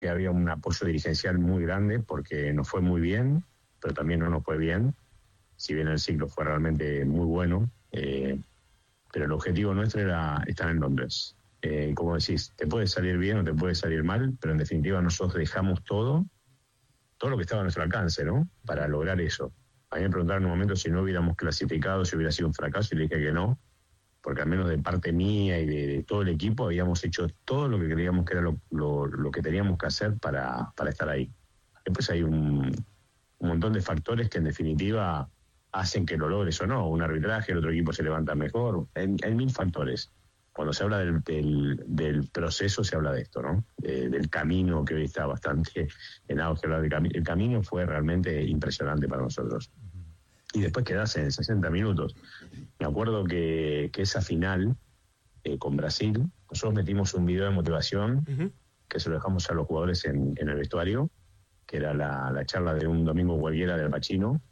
que había un apoyo dirigencial muy grande porque nos fue muy bien, pero también no nos fue bien, si bien el ciclo fue realmente muy bueno, pero el objetivo nuestro era estar en Londres. Como decís, te puede salir bien o te puede salir mal, pero en definitiva nosotros dejamos todo lo que estaba a nuestro alcance, ¿no? Para lograr eso. A mí me preguntaron en un momento si no hubiéramos clasificado, si hubiera sido un fracaso, y le dije que no, porque al menos de parte mía y de todo el equipo habíamos hecho todo lo que creíamos que era lo que teníamos que hacer para estar ahí. Después hay un montón de factores que en definitiva hacen que lo logres o no. Un arbitraje, el otro equipo se levanta mejor. Hay 1000 factores. Cuando se habla del proceso, se habla de esto, ¿no? Del camino, que hoy está bastante en auge. El camino fue realmente impresionante para nosotros. Y después quedarse en 60 minutos. Me acuerdo que esa final con Brasil, nosotros metimos un video de motivación que se lo dejamos a los jugadores en el vestuario, que era la charla de un domingo cualquiera del Pacino.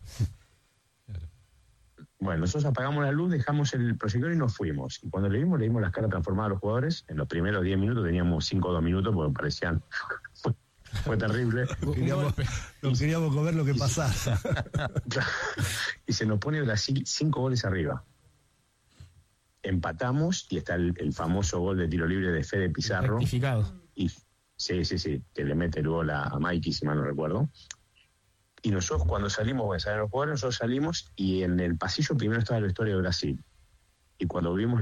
Bueno, nosotros apagamos la luz, dejamos el proyector y nos fuimos. Y cuando le dimos las caras transformadas a los jugadores. En los primeros 10 minutos teníamos 5 o 2 minutos porque parecían... Fue terrible. No queríamos comer lo que pasara. Y se nos pone Brasil 5 goles arriba. Empatamos y está el famoso gol de tiro libre de Fede Pizarro. Rectificado. Y sí, que le mete el gol a Mikey, si mal no recuerdo. Y nosotros cuando salimos, bueno, salen los jugadores, nosotros salimos y en el pasillo primero estaba el vestuario de Brasil. Y cuando vimos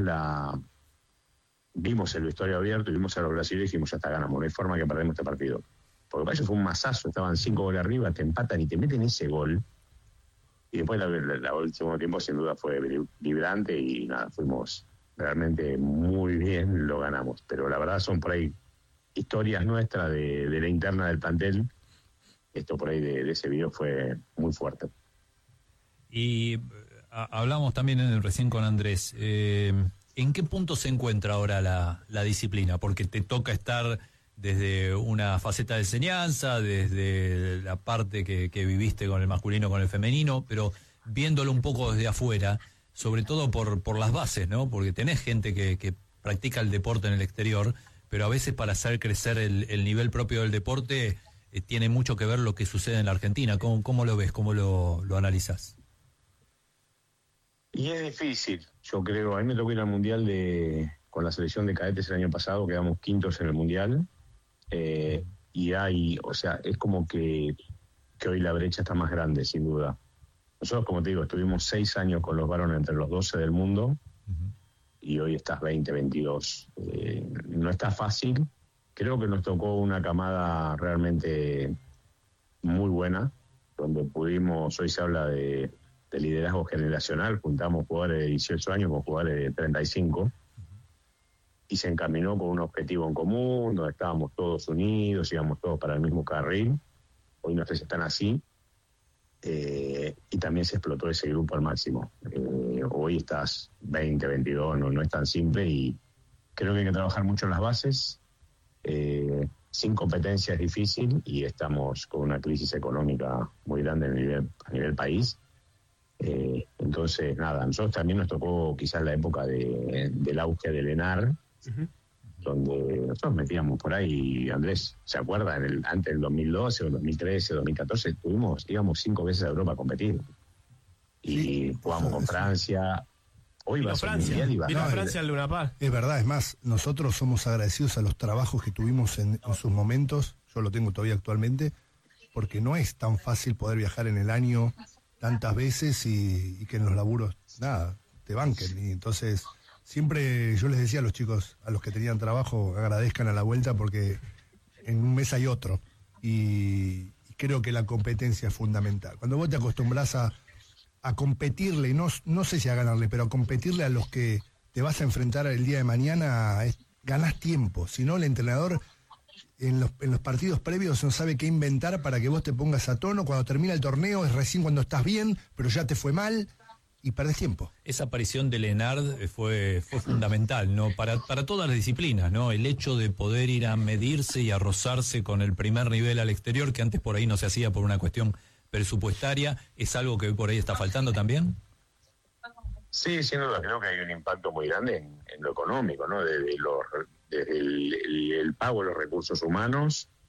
el vestuario abierto y vimos a los brasileños, dijimos, ya está, ganamos, no hay forma que perdamos este partido. Porque para ellos fue un masazo, estaban 5 goles arriba, te empatan y te meten ese gol. Y después el segundo tiempo sin duda fue vibrante y nada, fuimos realmente muy bien, lo ganamos. Pero la verdad son por ahí historias nuestras de la interna del plantel. Esto por ahí de ese video fue muy fuerte. Y hablamos también recién con Andrés. ¿En qué punto se encuentra ahora la disciplina? Porque te toca estar desde una faceta de enseñanza, desde la parte que viviste con el masculino, con el femenino, pero viéndolo un poco desde afuera, sobre todo por las bases, ¿no? Porque tenés gente que practica el deporte en el exterior, pero a veces para hacer crecer el nivel propio del deporte tiene mucho que ver lo que sucede en la Argentina. ¿Cómo lo ves? ¿Cómo lo analizás? Y es difícil, yo creo. A mí me tocó ir al Mundial con la selección de cadetes el año pasado, quedamos quintos en el Mundial. Y es como que hoy la brecha está más grande, sin duda. Nosotros, como te digo, estuvimos 6 años con los varones entre los 12 del mundo, y hoy estás 20, 22. No está fácil. Creo que nos tocó una camada realmente muy buena, donde hoy se habla de liderazgo generacional, juntamos jugadores de 18 años con jugadores de 35, y se encaminó con un objetivo en común, donde estábamos todos unidos, íbamos todos para el mismo carril. Hoy no sé si están así, y también se explotó ese grupo al máximo. Hoy estás 20, 22, no es tan simple, y creo que hay que trabajar mucho en las bases. Sin competencia es difícil, y estamos con una crisis económica muy grande a nivel país. Entonces, nada, a nosotros también nos tocó quizás la época del auge del ENAR, donde nosotros metíamos por ahí, Andrés, ¿se acuerda? Antes del 2012, o 2013, 2014, íbamos 5 veces a Europa a competir. Y jugamos con Francia. Hoy va a ser Mundial y va a Francia al Luna Park. Es verdad, es más, nosotros somos agradecidos a los trabajos que tuvimos en sus momentos, yo lo tengo todavía actualmente, porque no es tan fácil poder viajar en el año tantas veces y que en los laburos, nada, te banquen. Y entonces, siempre yo les decía a los chicos, a los que tenían trabajo, agradezcan a la vuelta porque en un mes hay otro. Y creo que la competencia es fundamental. Cuando vos te acostumbras a competirle, no sé si a ganarle, pero a competirle a los que te vas a enfrentar el día de mañana, ganás tiempo. Si no, el entrenador en los partidos previos no sabe qué inventar para que vos te pongas a tono. Cuando termina el torneo es recién cuando estás bien, pero ya te fue mal y perdés tiempo. Esa aparición de Lenard fue fundamental, ¿no? Para todas las disciplinas, ¿no? El hecho de poder ir a medirse y a rozarse con el primer nivel al exterior, que antes por ahí no se hacía por una cuestión presupuestaria, ¿es algo que por ahí está faltando también? Sí, sin duda, creo que hay un impacto muy grande en lo económico, ¿no? Desde el pago de los recursos humanos,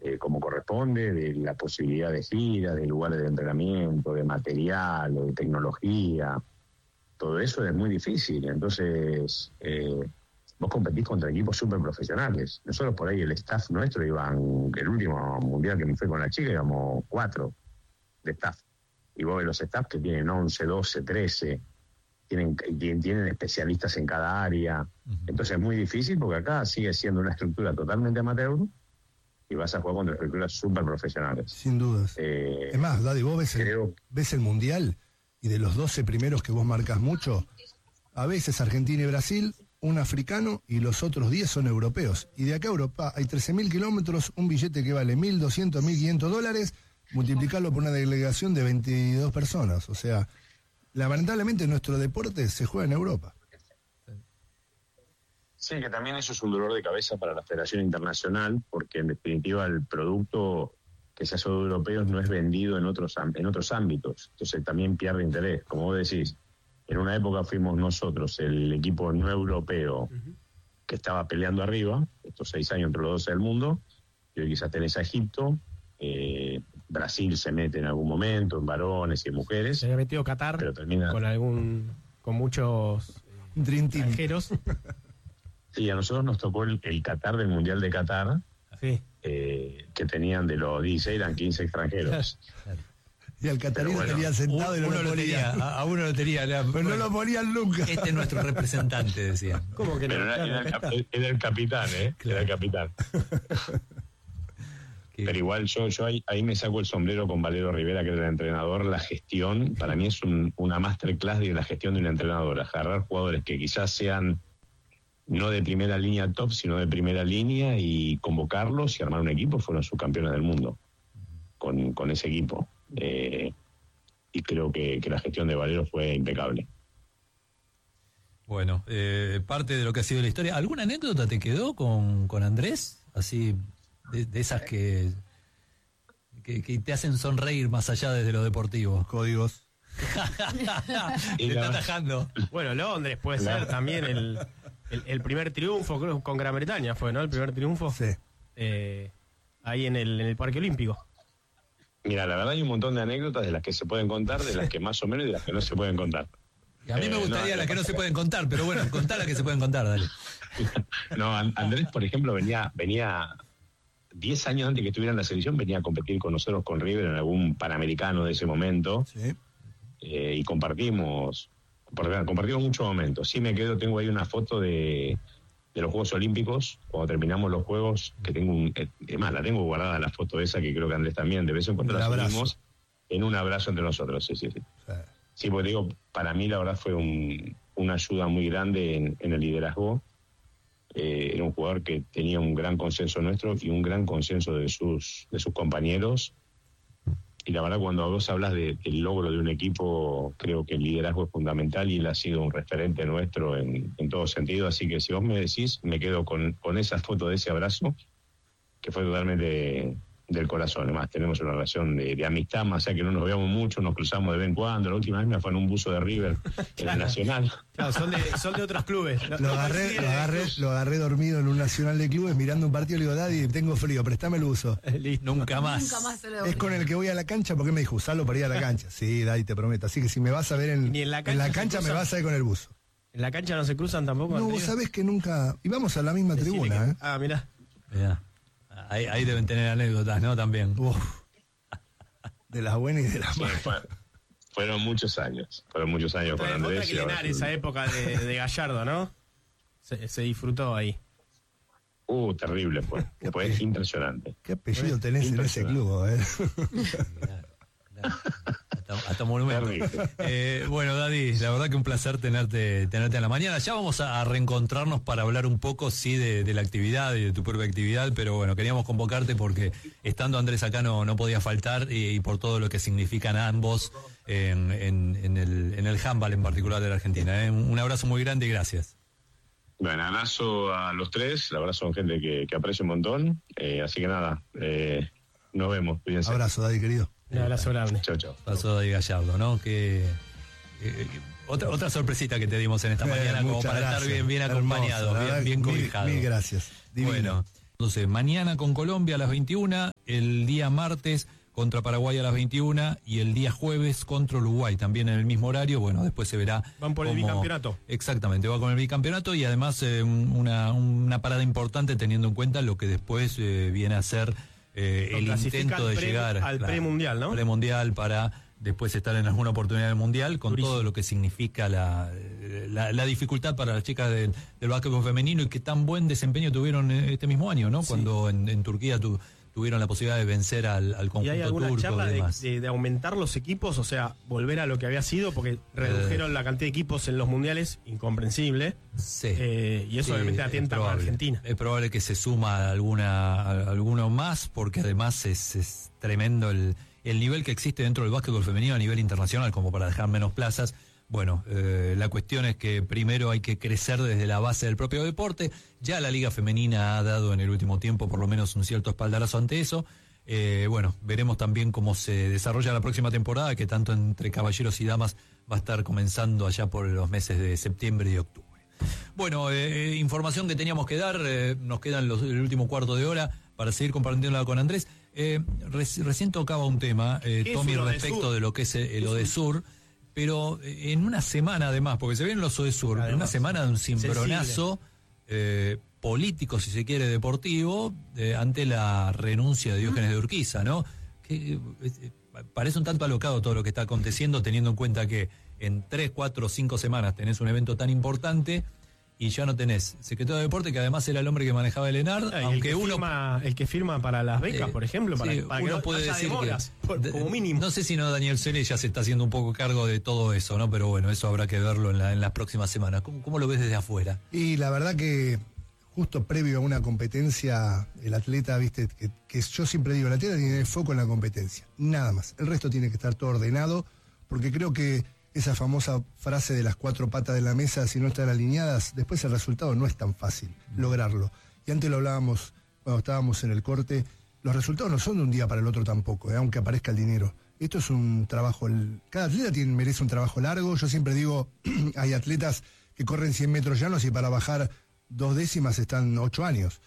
como corresponde, de la posibilidad de giras, de lugares de entrenamiento, de material, de tecnología. Todo eso es muy difícil. Entonces, vos competís contra equipos súper profesionales. Nosotros por ahí, el staff nuestro, el último mundial que me fue con la chica, íbamos 4 de staff. Y vos ves los staff que tienen 11, 12, 13, tienen especialistas en cada área. Entonces es muy difícil porque acá sigue siendo una estructura totalmente amateur y vas a jugar contra estructuras súper profesionales. Sin dudas. Es más, Daddy, vos ves el mundial y de los 12 primeros que vos marcas mucho, a veces Argentina y Brasil, un africano y los otros 10 son europeos. Y de acá a Europa hay 13.000 kilómetros, un billete que vale $1.200, $1.500, multiplicarlo por una delegación de 22 personas. O sea, lamentablemente nuestro deporte se juega en Europa. Sí, que también eso es un dolor de cabeza para la Federación Internacional, porque en definitiva el producto que se hace de europeos no es vendido en otros ámbitos. Entonces también pierde interés. Como vos decís, en una época fuimos nosotros el equipo no europeo que estaba peleando arriba, estos 6 años entre los 12 del mundo, y hoy quizás tenés a Egipto, Brasil se mete en algún momento, en varones y en mujeres. Se había metido Qatar, pero termina con muchos extranjeros. Sí, a nosotros nos tocó el Qatar del Mundial de Qatar, sí. Que tenían de los 16, eran 15 extranjeros. Claro. Y al catarí lo tenía sentado y no lo ponía. A uno lo tenía. Pero no lo ponían nunca. Este es nuestro representante, decía. ¿Cómo que no? Pero era el capitán, ¿eh? Claro. Era el capitán. Pero igual yo ahí me saco el sombrero con Valero Rivera, que era el entrenador. La gestión, para mí es una masterclass de la gestión de un entrenador. Agarrar jugadores que quizás sean no de primera línea top, sino de primera línea, y convocarlos y armar un equipo. Fueron subcampeones del mundo con ese equipo. Y creo que la gestión de Valero fue impecable. Bueno, parte de lo que ha sido la historia. ¿Alguna anécdota te quedó con Andrés? Así, de esas que te hacen sonreír más allá desde lo deportivo. Códigos. Te está atajando. Bueno, Londres puede ser también el primer triunfo, creo, con Gran Bretaña fue, ¿no? El primer triunfo. Sí. Ahí en el Parque Olímpico. Mira, la verdad hay un montón de anécdotas de las que se pueden contar, de las que más o menos y de las que no se pueden contar. Y a mí me gustaría las que no se pueden contar, pero bueno, contá las que se pueden contar, dale. No, Andrés, por ejemplo, venía 10 años antes que estuviera en la selección, venía a competir con nosotros, con River, en algún Panamericano de ese momento. Sí. Y compartimos muchos momentos. Sí me quedo, tengo ahí una foto de los Juegos Olímpicos, cuando terminamos los Juegos, que tengo la tengo guardada la foto esa, que creo que Andrés también, de vez en cuando la subimos, en un abrazo entre nosotros, sí. Sí, porque digo, para mí la verdad fue una ayuda muy grande en el liderazgo. Era un jugador que tenía un gran consenso nuestro y un gran consenso de sus compañeros. Y la verdad, cuando vos hablas del logro de un equipo, creo que el liderazgo es fundamental y él ha sido un referente nuestro en todo sentido. Así que si vos me decís, me quedo con esa foto de ese abrazo, que fue totalmente del corazón. Además, tenemos una relación de amistad, más allá que no nos veamos mucho, nos cruzamos de vez en cuando. La última vez me fue en un buzo de River en el Nacional. Claro, son de otros clubes. Lo agarré dormido en un Nacional de clubes mirando un partido. Le digo, Daddy, tengo frío, préstame el buzo. Nunca más es con el que voy a la cancha, porque me dijo, usalo para ir a la cancha. Sí, Daddy, te prometo. Así que si me vas a ver en la cancha me vas a ver con el buzo. ¿En la cancha no se cruzan tampoco? No, vos sabés que nunca... Íbamos a la misma tribuna, Ah, mirá. Ahí deben tener anécdotas, ¿no? También. De las buenas y de las malas. Fueron muchos años con Andrés. Otra que llenar esa época de Gallardo, ¿no? Se disfrutó ahí. Terrible fue impresionante. ¿Qué apellido tenés en ese club? Hasta monumento. Bueno, Daddy, la verdad que un placer tenerte a la mañana. Ya vamos a reencontrarnos para hablar un poco, sí, de la actividad y de tu propia actividad, pero bueno, queríamos convocarte porque estando Andrés acá no podía faltar y por todo lo que significan ambos en el handball en particular de la Argentina. Un abrazo muy grande y gracias. Bueno, abrazo a los tres, la verdad son gente que aprecio un montón, así que nada, nos vemos, cuídense. Abrazo, Daddy, querido. Un abrazo grande. Chao. Pasó Daddy Gallardo, ¿no? Que otra sorpresita que te dimos en esta mañana, como para estar bien acompañado, bien cobijado. Mil gracias. Divino. Bueno. Entonces, mañana con Colombia a las 21, el día martes contra Paraguay a las 21 y el día jueves contra Uruguay, también en el mismo horario. Bueno, después se verá. Van por el bicampeonato. Exactamente, va con el bicampeonato y además una parada importante teniendo en cuenta lo que después viene a ser el intento de llegar al premundial, ¿no? Premundial para después estar en alguna oportunidad del mundial, con todo lo que significa la dificultad para las chicas del básquetbol femenino y que tan buen desempeño tuvieron este mismo año, ¿no? Sí. Cuando en Turquía tuvieron la posibilidad de vencer al conjunto turco. ¿Y hay alguna charla de aumentar los equipos? O sea, volver a lo que había sido, porque redujeron la cantidad de equipos en los mundiales, incomprensible. Sí. Y eso obviamente atenta con Argentina. Es probable que se suma alguno más, porque además es tremendo el nivel que existe dentro del básquetbol femenino a nivel internacional, como para dejar menos plazas. Bueno, la cuestión es que primero hay que crecer desde la base del propio deporte. Ya la Liga Femenina ha dado en el último tiempo por lo menos un cierto espaldarazo ante eso. Bueno, veremos también cómo se desarrolla la próxima temporada, que tanto entre caballeros y damas va a estar comenzando allá por los meses de septiembre y octubre. Bueno, información que teníamos que dar, nos quedan el último cuarto de hora para seguir compartiéndola con Andrés. Recién tocaba un tema, Tommy, respecto de lo que es el ODESUR. Pero en una semana además, porque se vienen los ODESUR, en una semana de un cimbronazo político, si se quiere, deportivo, ante la renuncia de Diógenes de Urquiza, ¿no? Que parece un tanto alocado todo lo que está aconteciendo, teniendo en cuenta que en 3, 4, 5 semanas tenés un evento tan importante y ya no tenés secretario de deporte, que además era el hombre que manejaba el ENARD, aunque el que firma para las becas, por ejemplo, para uno que no puede decir demoras, como mínimo. No sé si Daniel Scioli ya se está haciendo un poco cargo de todo eso, ¿no? Pero bueno, eso habrá que verlo en las próximas semanas. ¿Cómo lo ves desde afuera? Y la verdad que justo previo a una competencia, el atleta, viste, que yo siempre digo, el atleta tiene el foco en la competencia, nada más. El resto tiene que estar todo ordenado, porque creo que esa famosa frase de las 4 patas de la mesa, si no están alineadas, después el resultado no es tan fácil lograrlo. Y antes lo hablábamos cuando estábamos en el corte, los resultados no son de un día para el otro tampoco, aunque aparezca el dinero. Esto es un trabajo, cada atleta merece un trabajo largo. Yo siempre digo, hay atletas que corren 100 metros llanos y para bajar 2 décimas están 8 años.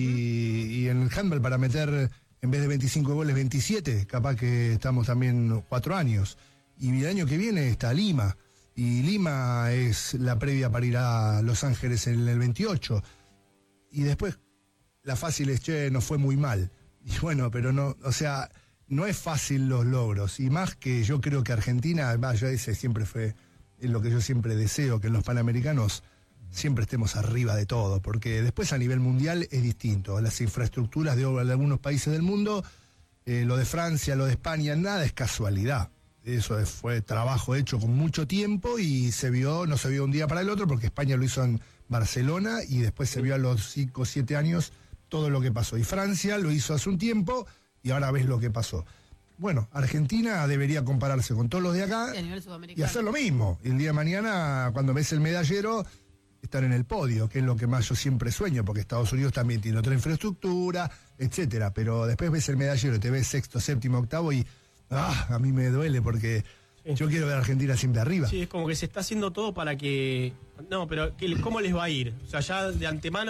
Y en el handball para meter, en vez de 25 goles, 27, capaz que estamos también 4 años. Y el año que viene está Lima, y Lima es la previa para ir a Los Ángeles en el 28, y después la fácil es, nos fue muy mal, y bueno, pero no, o sea, no es fácil los logros, y más que yo creo que Argentina, ya ese siempre fue lo que yo siempre deseo, que en los Panamericanos siempre estemos arriba de todo, porque después a nivel mundial es distinto, las infraestructuras de algunos países del mundo, lo de Francia, lo de España, nada es casualidad. Eso fue trabajo hecho con mucho tiempo y no se vio un día para el otro, porque España lo hizo en Barcelona y después se vio a los 5 o 7 años todo lo que pasó. Y Francia lo hizo hace un tiempo y ahora ves lo que pasó. Bueno, Argentina debería compararse con todos los de acá y hacer lo mismo. Y el día de mañana, cuando ves el medallero, estar en el podio, que es lo que más yo siempre sueño, porque Estados Unidos también tiene otra infraestructura, etcétera. Pero después ves el medallero, te ves 6º, 7º, 8º y a mí me duele porque yo quiero ver a Argentina siempre arriba. Sí, es como que se está haciendo todo para que... No, pero ¿cómo les va a ir? O sea, ya de antemano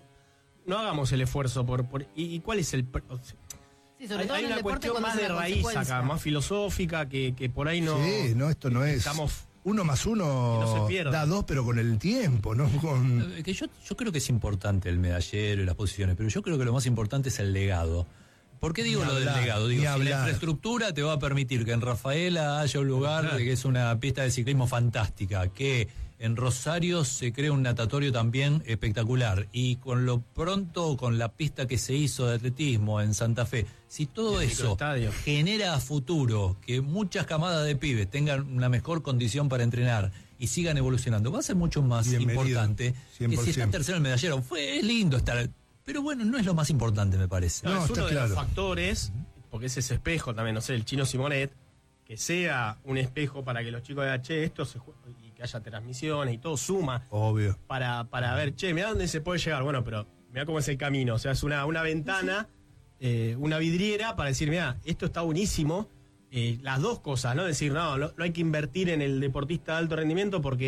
no hagamos el esfuerzo ¿Y cuál es el...? Sí, sobre todo hay en el una deporte cuestión más de raíz acá, más filosófica, que por ahí no... Sí, no, esto no es... Estamos... 1 más 1 no da 2, pero con el tiempo, ¿no? Que yo creo que es importante el medallero y las posiciones, pero yo creo que lo más importante es el legado. ¿Por qué digo lo del legado? Digo, si la infraestructura te va a permitir que en Rafaela haya un lugar que es una pista de ciclismo fantástica, que en Rosario se crea un natatorio también espectacular, y con la pista que se hizo de atletismo en Santa Fe, si todo eso genera a futuro que muchas camadas de pibes tengan una mejor condición para entrenar y sigan evolucionando, va a ser mucho más importante 100%. Que si está tercero el medallero. Es lindo estar... Pero bueno, no es lo más importante, me parece. No, es uno de los factores, porque es ese espejo también, no sé, el Chino Simonet, que sea un espejo para que los chicos vean, esto se juega, y que haya transmisiones y todo suma. Obvio. Para ver, mirá dónde se puede llegar. Bueno, pero mirá cómo es el camino. O sea, es una ventana, una vidriera para decir, mirá, esto está buenísimo. Las dos cosas, ¿no? Decir, no hay que invertir en el deportista de alto rendimiento porque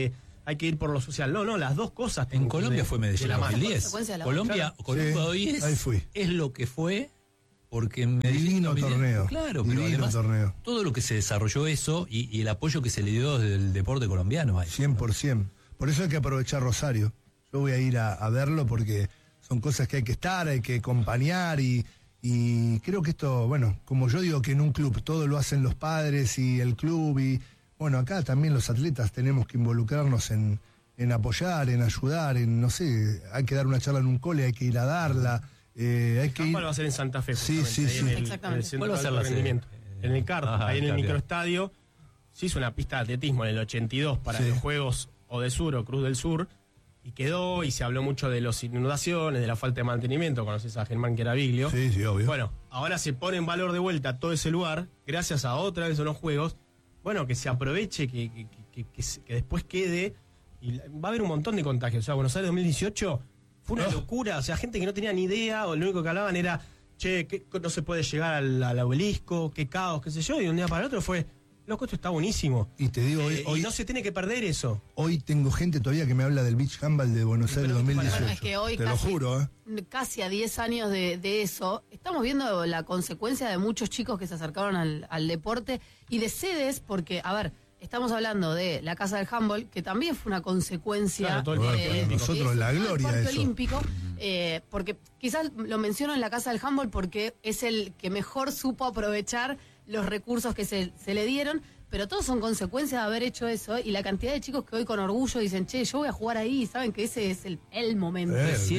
hay que ir por lo social. No, las dos cosas. En Colombia fue Medellín en 2010. Colombia hoy es lo que fue porque en Medellín... Divino torneo. Claro, pero además torneo. Todo lo que se desarrolló eso y el apoyo que se le dio del deporte colombiano. 100%. Por eso hay que aprovechar Rosario. Yo voy a ir a verlo porque son cosas que hay que estar, hay que acompañar y creo que esto, bueno, como yo digo que en un club todo lo hacen los padres y el club y... Bueno, acá también los atletas tenemos que involucrarnos en apoyar, en ayudar, en, no sé, hay que dar una charla en un cole, hay que ir a darla, hay que ir... va a ser en Santa Fe, sí. En el centro de rendimiento. En el CART, ahí en el microestadio, se hizo una pista de atletismo en el 82 para los Juegos Odesur o Cruz del Sur, y quedó, y se habló mucho de las inundaciones, de la falta de mantenimiento, conoces a Germán Queraviglio. Sí, obvio. Bueno, ahora se pone en valor de vuelta todo ese lugar, gracias a otra vez unos Juegos. Bueno, que se aproveche, que después quede, y va a haber un montón de contagios. O sea, Buenos Aires 2018 fue una locura, o sea, gente que no tenía ni idea, o lo único que hablaban era, che, no se puede llegar al obelisco, qué caos, qué sé yo, y de un día para el otro fue, loco, esto está buenísimo. Y te digo, hoy y no se tiene que perder eso. Hoy tengo gente todavía que me habla del beach handball de Buenos Aires 2018. Bueno, es que hoy te lo juro, casi a 10 años de eso, estamos viendo la consecuencia de muchos chicos que se acercaron al deporte y de sedes, porque, a ver, estamos hablando de la Casa del Handball, que también fue una consecuencia. Claro, todo el Parque Olímpico. Nosotros la gloria de eso. Olímpico, porque quizás lo menciono en la Casa del Handball porque es el que mejor supo aprovechar los recursos que se le dieron, pero todos son consecuencias de haber hecho eso, y la cantidad de chicos que hoy con orgullo dicen, che, yo voy a jugar ahí, y saben que ese es el momento.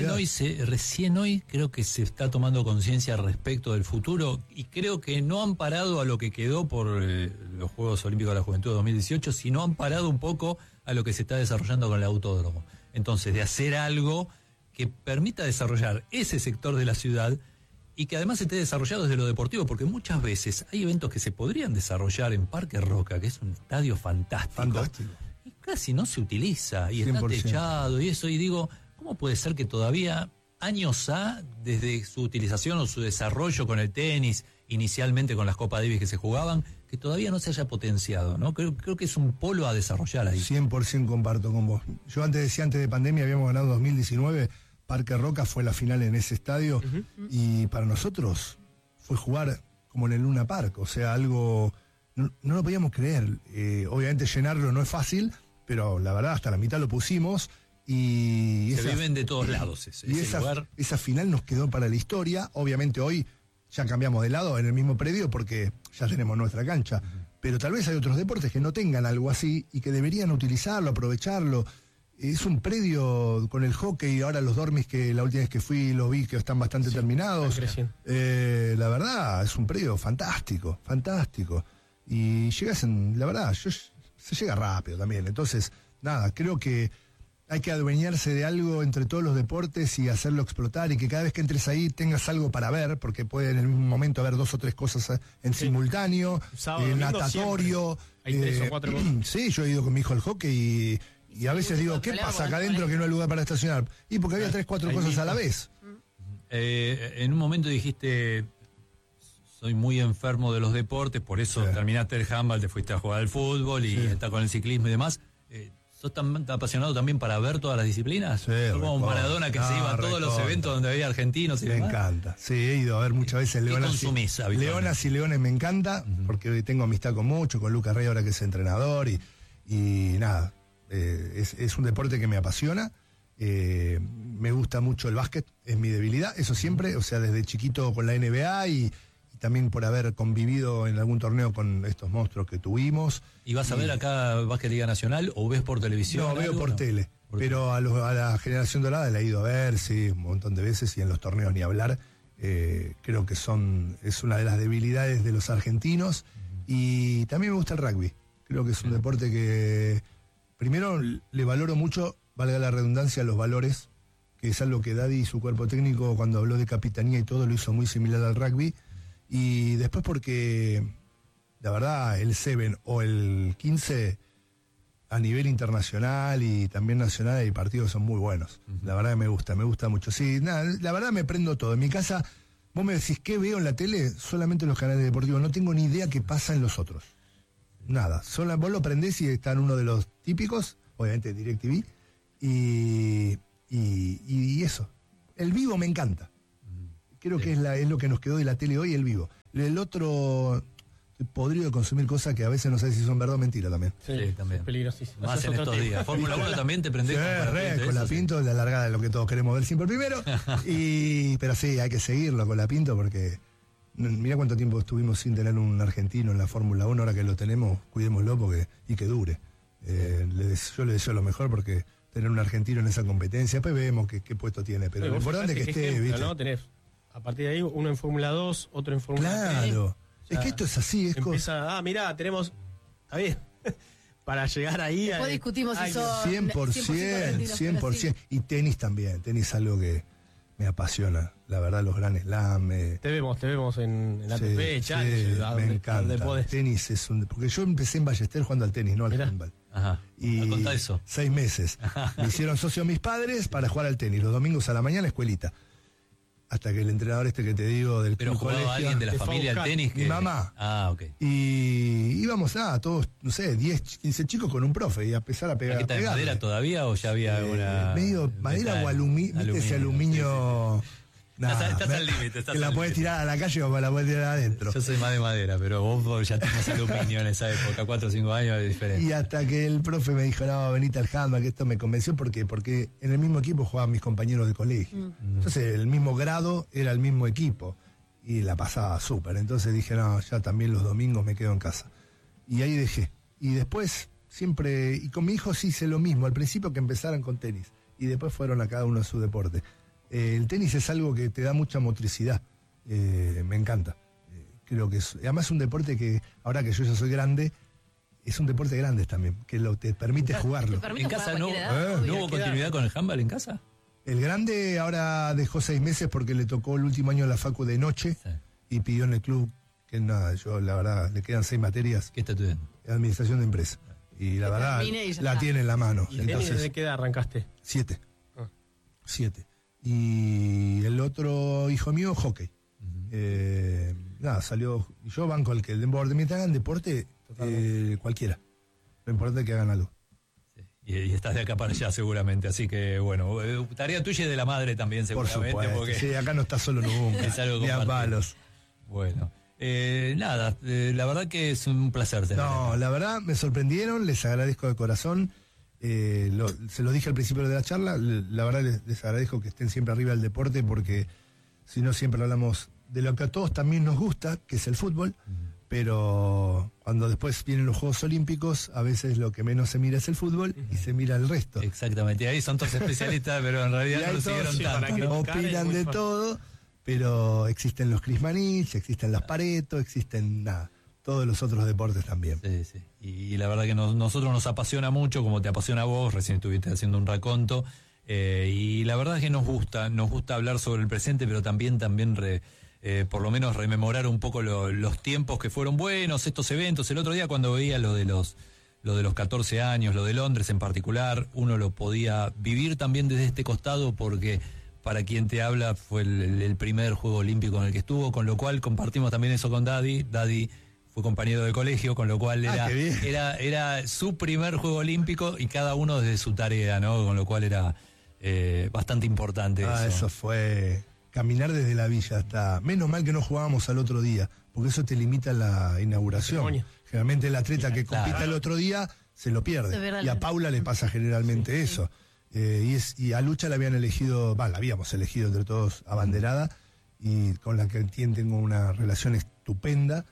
Recién hoy creo que se está tomando conciencia respecto del futuro, y creo que no han parado a lo que quedó por los Juegos Olímpicos de la Juventud de 2018, sino han parado un poco a lo que se está desarrollando con el autódromo. Entonces, de hacer algo que permita desarrollar ese sector de la ciudad y que además esté desarrollado desde lo deportivo, porque muchas veces hay eventos que se podrían desarrollar en Parque Roca, que es un estadio fantástico. Y casi no se utiliza, y 100%. Está techado y eso, y digo, ¿cómo puede ser que todavía, años desde su utilización o su desarrollo con el tenis, inicialmente con las Copa Davis que se jugaban, que todavía no se haya potenciado, ¿no? Creo que es un polo a desarrollar ahí. 100% comparto con vos. Yo antes de pandemia habíamos ganado 2019, Parque Roca fue la final en ese estadio, y para nosotros fue jugar como en el Luna Park, o sea, algo, no lo podíamos creer. Obviamente llenarlo no es fácil, pero la verdad hasta la mitad lo pusimos, y se viven de todos lados esa final nos quedó para la historia. Obviamente hoy ya cambiamos de lado en el mismo predio porque ya tenemos nuestra cancha, pero tal vez hay otros deportes que no tengan algo así y que deberían utilizarlo, aprovecharlo. Es un predio con el hockey, ahora los dormis que la última vez que fui los vi que están bastante terminados. La verdad, es un predio fantástico. Y llegas la verdad, se llega rápido también. Entonces, nada, creo que hay que adueñarse de algo entre todos los deportes y hacerlo explotar, y que cada vez que entres ahí tengas algo para ver, porque puede en el mismo momento haber 2 o 3 cosas en simultáneo, natatorio. Hay 3 o 4 cosas. Sí, yo he ido con mi hijo al hockey y a veces digo, ¿qué pasa acá adentro que no hay lugar para estacionar? Y porque había 3, 4 cosas a la vez. En un momento dijiste, soy muy enfermo de los deportes, por eso terminaste el handball, te fuiste a jugar al fútbol y estás con el ciclismo y demás. ¿Sos tan apasionado también para ver todas las disciplinas? Sí, como Maradona que se iba a todos los eventos donde había argentinos y me demás. Encanta. Sí, he ido a ver muchas veces Leonas y Leones me encanta, porque tengo amistad con mucho, con Lucas Rey ahora que es entrenador, y nada. Es un deporte que me apasiona, me gusta mucho el básquet, es mi debilidad, eso siempre, o sea, desde chiquito con la NBA y también por haber convivido en algún torneo con estos monstruos que tuvimos. ¿Y vas a ver acá Básquet Liga Nacional o ves por televisión? No, veo por tele, pero a la Generación Dorada la he ido a ver, sí, un montón de veces, y en los torneos ni hablar. Creo que es una de las debilidades de los argentinos, y también me gusta el rugby, creo que es un deporte que... Primero, le valoro mucho, valga la redundancia, los valores, que es algo que Daddy y su cuerpo técnico, cuando habló de capitanía y todo, lo hizo muy similar al rugby. Y después porque, la verdad, el 7 o el 15, a nivel internacional y también nacional, hay partidos que son muy buenos. La verdad me gusta mucho. Sí, nada, la verdad me prendo todo. En mi casa, vos me decís, ¿qué veo en la tele? Solamente los canales deportivos. No tengo ni idea qué pasa en los otros. Nada, vos lo prendés y está en uno de los típicos, obviamente DirecTV, y eso. El vivo me encanta. Creo que es lo que nos quedó de la tele hoy, el vivo. El otro, estoy podrido de consumir cosas que a veces no sé si son verdad o mentira también. Sí, también. Es peligrosísimo. Más en estos días. Fórmula 1 también te prendés Con la Pinto, la largada de lo que todos queremos ver siempre primero. Pero sí, hay que seguirlo con la Pinto porque mirá cuánto tiempo estuvimos sin tener un argentino en la Fórmula 1, ahora que lo tenemos, cuidémoslo y que dure. Yo le deseo lo mejor porque tener un argentino en esa competencia, pues vemos qué puesto tiene, pero lo importante es que esté, ¿viste? ¿No? Tenés, a partir de ahí, uno en Fórmula 2, otro en Fórmula 3. Claro. Es que esto es así, empieza, mirá, tenemos, está bien, para llegar ahí. Después discutimos si son 100%. Y tenis también, tenis es algo que me apasiona, la verdad, los Grand Slam. Te vemos en la ATP, me encanta. Tenis es porque yo empecé en Ballester jugando al tenis, no al handball. Ajá. Y contá eso. 6 meses. Me hicieron socio mis padres para jugar al tenis, los domingos a la mañana, escuelita. Hasta que el entrenador que te digo del Pero jugaba colegio, alguien de la familia al tenis. Mi mamá. Ok. Y íbamos todos, no sé, 10, 15 chicos con un profe y a empezar a pegar. ¿Aquí está de madera todavía o ya había una...? Medio madera o aluminio, ¿viste ese aluminio? Sí. Estás al límite. Que la puedes tirar a la calle o la puedes tirar adentro. Yo soy más de madera, pero vos ya tenés aluminio en esa época, 4 o 5 años es diferente. Y hasta que el profe me dijo, no, venite al handball, que esto me convenció, porque en el mismo equipo jugaban mis compañeros de colegio. Entonces el mismo grado era el mismo equipo y la pasaba súper. Entonces dije, no, ya también los domingos me quedo en casa. Y ahí dejé. Y después siempre, y con mi hijo sí hice lo mismo, al principio que empezaran con tenis y después fueron a cada uno a su deporte. El tenis es algo que te da mucha motricidad, me encanta. Creo que además es un deporte que, ahora que yo ya soy grande, es un deporte grande también, que te permite jugarlo. ¿En casa no hubo continuidad con el handball en casa? El grande ahora dejó 6 meses porque le tocó el último año la facu de noche y pidió en el club que nada, yo la verdad, le quedan 6 materias. ¿Qué está estudiando? Administración de empresa. Y la verdad, la tiene en la mano. ¿Y desde qué edad arrancaste? 7. 7. Y el otro hijo mío, hockey. Salió. Y yo banco el deporte. Mientras hagan deporte, cualquiera. Lo importante es que hagan algo. Sí. Y estás de acá para allá seguramente. Así que, bueno, tarea tuya y de la madre también seguramente. Por supuesto. Porque sí, acá no está solo nunca. Es algo compartido. Bueno. La verdad que es un placer tener. No, la verdad me sorprendieron, les agradezco de corazón. Se lo dije al principio de la charla, la verdad les agradezco que estén siempre arriba del deporte porque si no siempre hablamos de lo que a todos también nos gusta, que es el fútbol, pero cuando después vienen los Juegos Olímpicos, a veces lo que menos se mira es el fútbol y se mira el resto. Exactamente, ahí son todos especialistas, pero en realidad no lo siguieron tanto. Opinan de todo, pero existen los Crismanich, existen las Pareto, existen todos los otros deportes también. Sí. Y la verdad que nosotros nos apasiona mucho, como te apasiona a vos, recién estuviste haciendo un raconto, y la verdad es que nos gusta hablar sobre el presente, pero también por lo menos rememorar un poco los tiempos que fueron buenos, estos eventos. El otro día cuando veía lo de los 14 años, lo de Londres en particular, uno lo podía vivir también desde este costado porque para quien te habla fue el primer Juego Olímpico en el que estuvo, con lo cual compartimos también eso con Daddy fue compañero de colegio, con lo cual era su primer Juego Olímpico y cada uno desde su tarea, ¿no? Con lo cual era bastante importante eso. Eso fue caminar desde la villa hasta... Menos mal que no jugábamos al otro día, porque eso te limita la inauguración. Generalmente el atleta que compita el otro día se lo pierde. Y a Paula le pasa generalmente eso. Y a Lucha la habían elegido, la habíamos elegido entre todos abanderada, y con la que tengo una relación estupenda.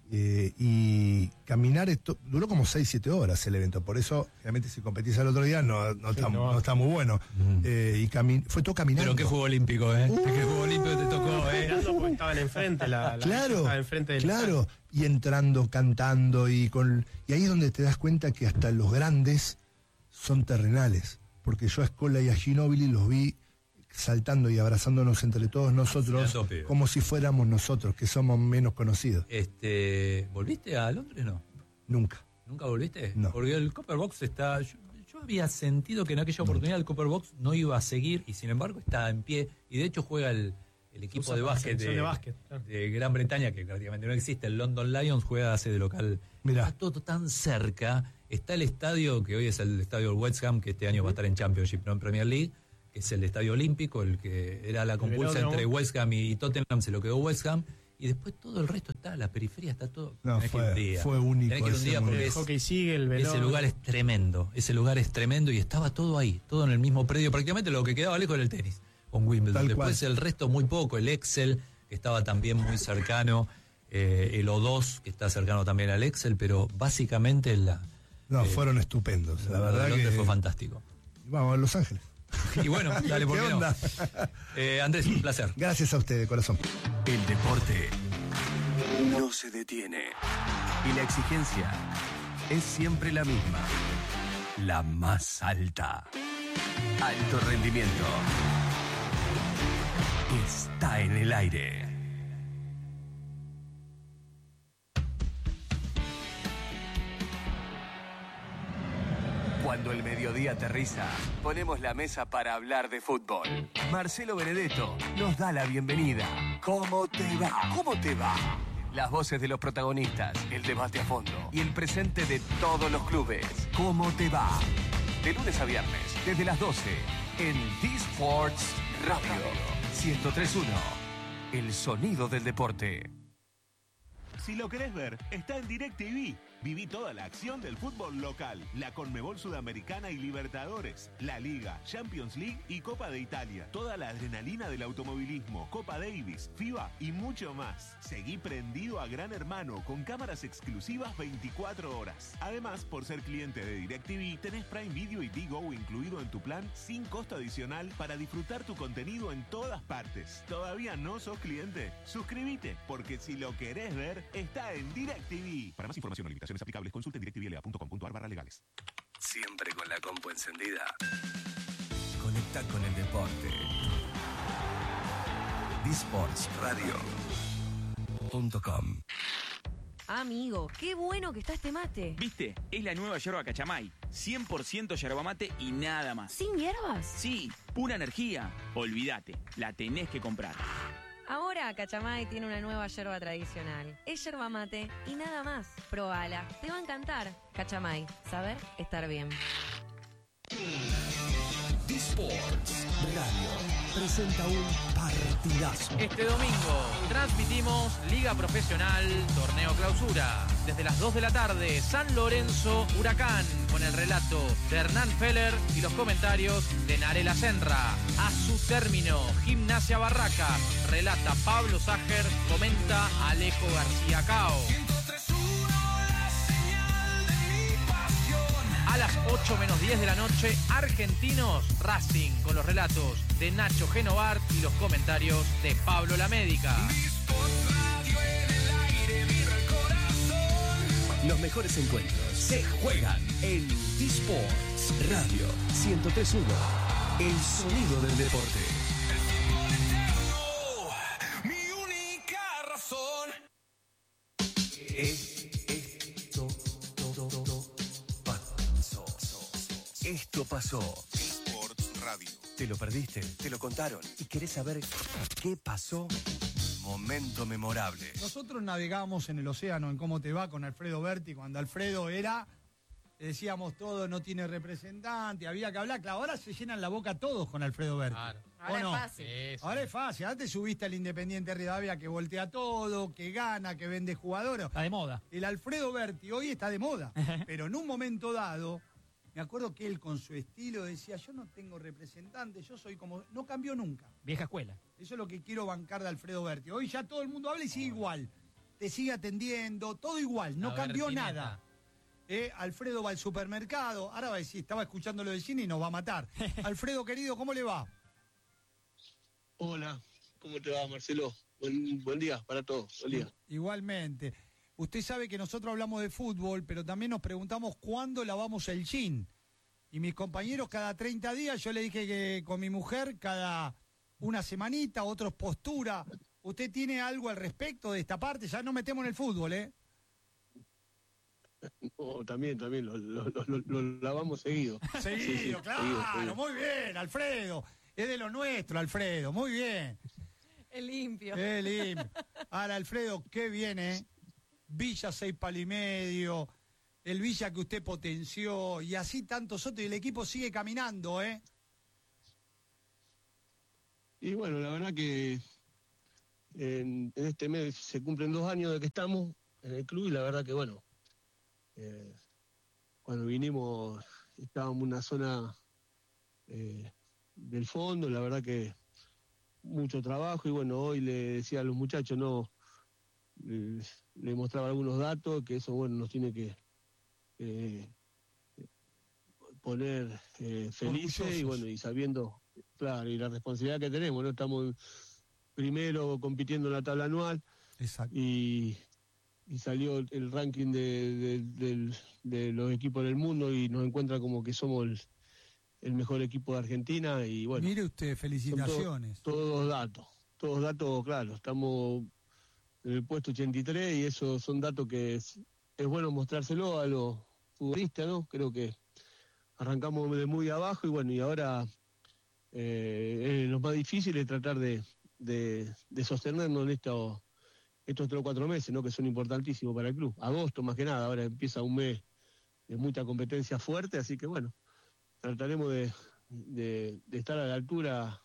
Y caminar duró como 6-7 horas el evento, por eso realmente si competís al otro día no está muy bueno. Y fue todo caminando. Pero qué Juego Olímpico, ¿Qué Juego Olímpico te tocó, Porque estaban enfrente, claro, estaba enfrente del claro, y entrando, cantando y ahí es donde te das cuenta que hasta los grandes son terrenales, porque yo a Scola y a Ginóbili los vi saltando y abrazándonos entre todos nosotros como si fuéramos nosotros, que somos menos conocidos. ¿Volviste a Londres, no? Nunca. ¿Nunca volviste? No. Porque el Copper Box está... Yo había sentido que en aquella oportunidad el Copper Box no iba a seguir y sin embargo está en pie y de hecho juega el el equipo de básquet claro. de Gran Bretaña, que prácticamente no existe, el London Lions, juega hace de local. Mirá. Está todo tan cerca. Está el estadio, que hoy es el estadio del West Ham, que este año va a estar en Championship, no en Premier League, que es el estadio olímpico, el que era la compulsa entre West Ham y Tottenham, se lo quedó West Ham. Y después todo el resto está, la periferia está todo. No, fue único. Tenés que ir un día porque El hockey sigue, el velón. ese lugar es tremendo y estaba todo ahí, todo en el mismo predio, prácticamente lo que quedaba lejos era el tenis con Wimbledon. Tal Después cual. el resto muy poco, el Excel, que estaba también muy cercano, el O2, que está cercano también al Excel, pero básicamente fueron estupendos, la verdad que fue fantástico. Vamos a Los Ángeles. Y bueno, dale, ¿por ¿Qué qué no? onda? Andrés, un placer. Gracias a usted, de corazón. El deporte no se detiene. Y la exigencia es siempre la misma. La más alta. Alto rendimiento. Está en el aire. Cuando el mediodía aterriza, ponemos la mesa para hablar de fútbol. Marcelo Benedetto nos da la bienvenida. ¿Cómo te va? ¿Cómo te va? Las voces de los protagonistas, el debate a fondo y el presente de todos los clubes. ¿Cómo te va? De lunes a viernes, desde las 12, en D-Sports Radio 103.1. El sonido del deporte. Si lo querés ver, está en DirecTV. Viví toda la acción del fútbol local, la Conmebol Sudamericana y Libertadores, la Liga, Champions League y Copa de Italia. Toda la adrenalina del automovilismo, Copa Davis, FIBA y mucho más. Seguí prendido a Gran Hermano con cámaras exclusivas 24 horas. Además, por ser cliente de DirecTV, tenés Prime Video y Digo incluido en tu plan sin costo adicional para disfrutar tu contenido en todas partes. ¿Todavía no sos cliente? Suscríbete, porque si lo querés ver, está en DirecTV. Para más información o limitaciones aplicables, consulte en directvla.com.ar/legales. Siempre con la compu encendida. Conecta con el deporte. dsportsradio.com. Amigo, qué bueno que está este mate. ¿Viste? Es la nueva yerba Cachamay. 100% yerba mate y nada más. ¿Sin hierbas? Sí, pura energía. Olvídate, la tenés que comprar. Ahora Cachamay tiene una nueva yerba tradicional. Es yerba mate y nada más. Probala, te va a encantar. Cachamay, saber estar bien. D-Sports Radio presenta un partidazo. Este domingo transmitimos Liga Profesional, Torneo Clausura. Desde las 2 de la tarde, San Lorenzo Huracán, con el relato de Hernán Feller y los comentarios de Narela Senra. A su término, Gimnasia Barracas, relata Pablo Ságer, comenta Alejo García Cao. A las 8 menos 10 de la noche, Argentinos Racing, con los relatos de Nacho Genovart y los comentarios de Pablo La Médica. Los mejores encuentros se juegan en D-Sports Radio 103.1. El sonido del deporte. Mi única razón. Esto pasó. Sports Radio. ¿Te lo perdiste? ¿Te lo contaron? ¿Y querés saber qué pasó? Momento memorable. Nosotros navegamos en el océano en Cómo te va con Alfredo Berti, cuando Alfredo era, decíamos todo, no tiene representante, había que hablar. Claro, ahora se llenan la boca todos con Alfredo Berti. Claro. Ahora no? es fácil. Ahora es fácil. Antes subiste al Independiente Rivadavia que voltea todo, que gana, que vende jugadores. Está de moda. El Alfredo Berti hoy está de moda, pero en un momento dado, me acuerdo que él con su estilo decía, yo no tengo representante, yo soy como... No cambió nunca. Vieja escuela. Eso es lo que quiero bancar de Alfredo Berti. Hoy ya todo el mundo habla y sigue igual. Te sigue atendiendo, todo igual, no cambió nada. Alfredo va al supermercado, ahora va a decir, estaba escuchando lo del cine y nos va a matar. Alfredo, querido, ¿cómo le va? Hola, ¿cómo te va, Marcelo? Buen día para todos, buen día. Igualmente. Usted sabe que nosotros hablamos de fútbol, pero también nos preguntamos cuándo lavamos el jean. Y mis compañeros cada 30 días, yo le dije que con mi mujer cada una semanita, otros postura. ¿Usted tiene algo al respecto de esta parte? Ya no metemos en el fútbol, ¿eh? No, también, lo lavamos seguido. Seguido, sí, claro, seguido. muy bien, Alfredo. Es de lo nuestro, Alfredo, muy bien. Es limpio. Es limpio. Ahora, Alfredo, qué bien, ¿eh? Villa 6 palos y medio, el Villa que usted potenció, y así tantos otros, y el equipo sigue caminando, ¿eh? Y bueno, la verdad que en este mes se cumplen 2 años de que estamos en el club y la verdad que bueno, cuando vinimos estábamos en una zona del fondo, la verdad que mucho trabajo y bueno, hoy le decía a los muchachos, no, le mostraba algunos datos, que eso bueno nos tiene que poner felices y bueno, y sabiendo, claro, y la responsabilidad que tenemos, ¿no? Estamos primero compitiendo en la tabla anual. Exacto. Y salió el ranking de los equipos del mundo y nos encuentra como que somos el mejor equipo de Argentina y bueno. Mire usted, felicitaciones. Todos datos, claro, estamos en el puesto 83 y esos son datos que es bueno mostrárselo a los futbolistas, ¿no? Creo que arrancamos de muy abajo y bueno, y ahora lo más difícil es tratar de sostenernos en estos 3 o 4 meses, ¿no? Que son importantísimos para el club. Agosto más que nada, ahora empieza un mes de mucha competencia fuerte, así que bueno, trataremos de estar a la altura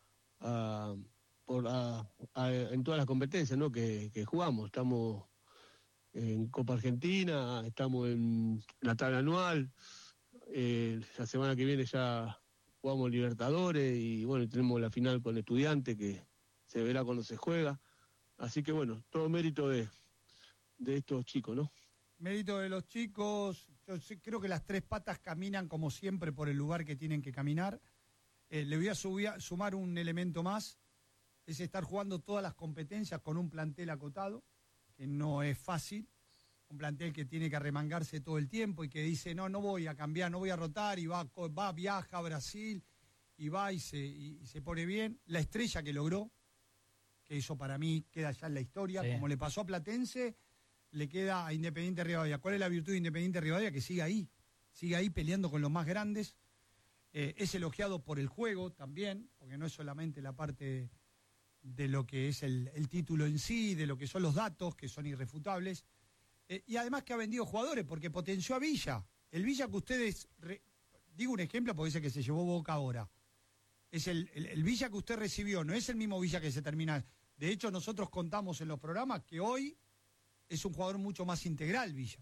en todas las competencias, ¿no? que jugamos. Estamos en Copa Argentina, estamos en la tabla anual, la semana que viene ya jugamos Libertadores y bueno, tenemos la final con Estudiantes que se verá cuando se juega. Así que bueno, todo mérito de estos chicos, ¿no? Mérito de los chicos, creo que las 3 patas caminan como siempre por el lugar que tienen que caminar. Le voy a sumar un elemento más, es estar jugando todas las competencias con un plantel acotado, que no es fácil, un plantel que tiene que arremangarse todo el tiempo y que dice, no voy a cambiar, no voy a rotar, y viaja a Brasil, y va y se pone bien. La estrella que logró, que eso para mí queda ya en la historia, sí. Como le pasó a Platense, le queda a Independiente Rivadavia. ¿Cuál es la virtud de Independiente Rivadavia? Que sigue ahí peleando con los más grandes. Es elogiado por el juego también, porque no es solamente la parte de lo que es el título en sí, de lo que son los datos, que son irrefutables, y además que ha vendido jugadores, porque potenció a Villa. El Villa que ustedes, digo un ejemplo porque es el que se llevó Boca ahora, es el Villa que usted recibió, no es el mismo Villa que se termina. De hecho, nosotros contamos en los programas que hoy es un jugador mucho más integral, Villa.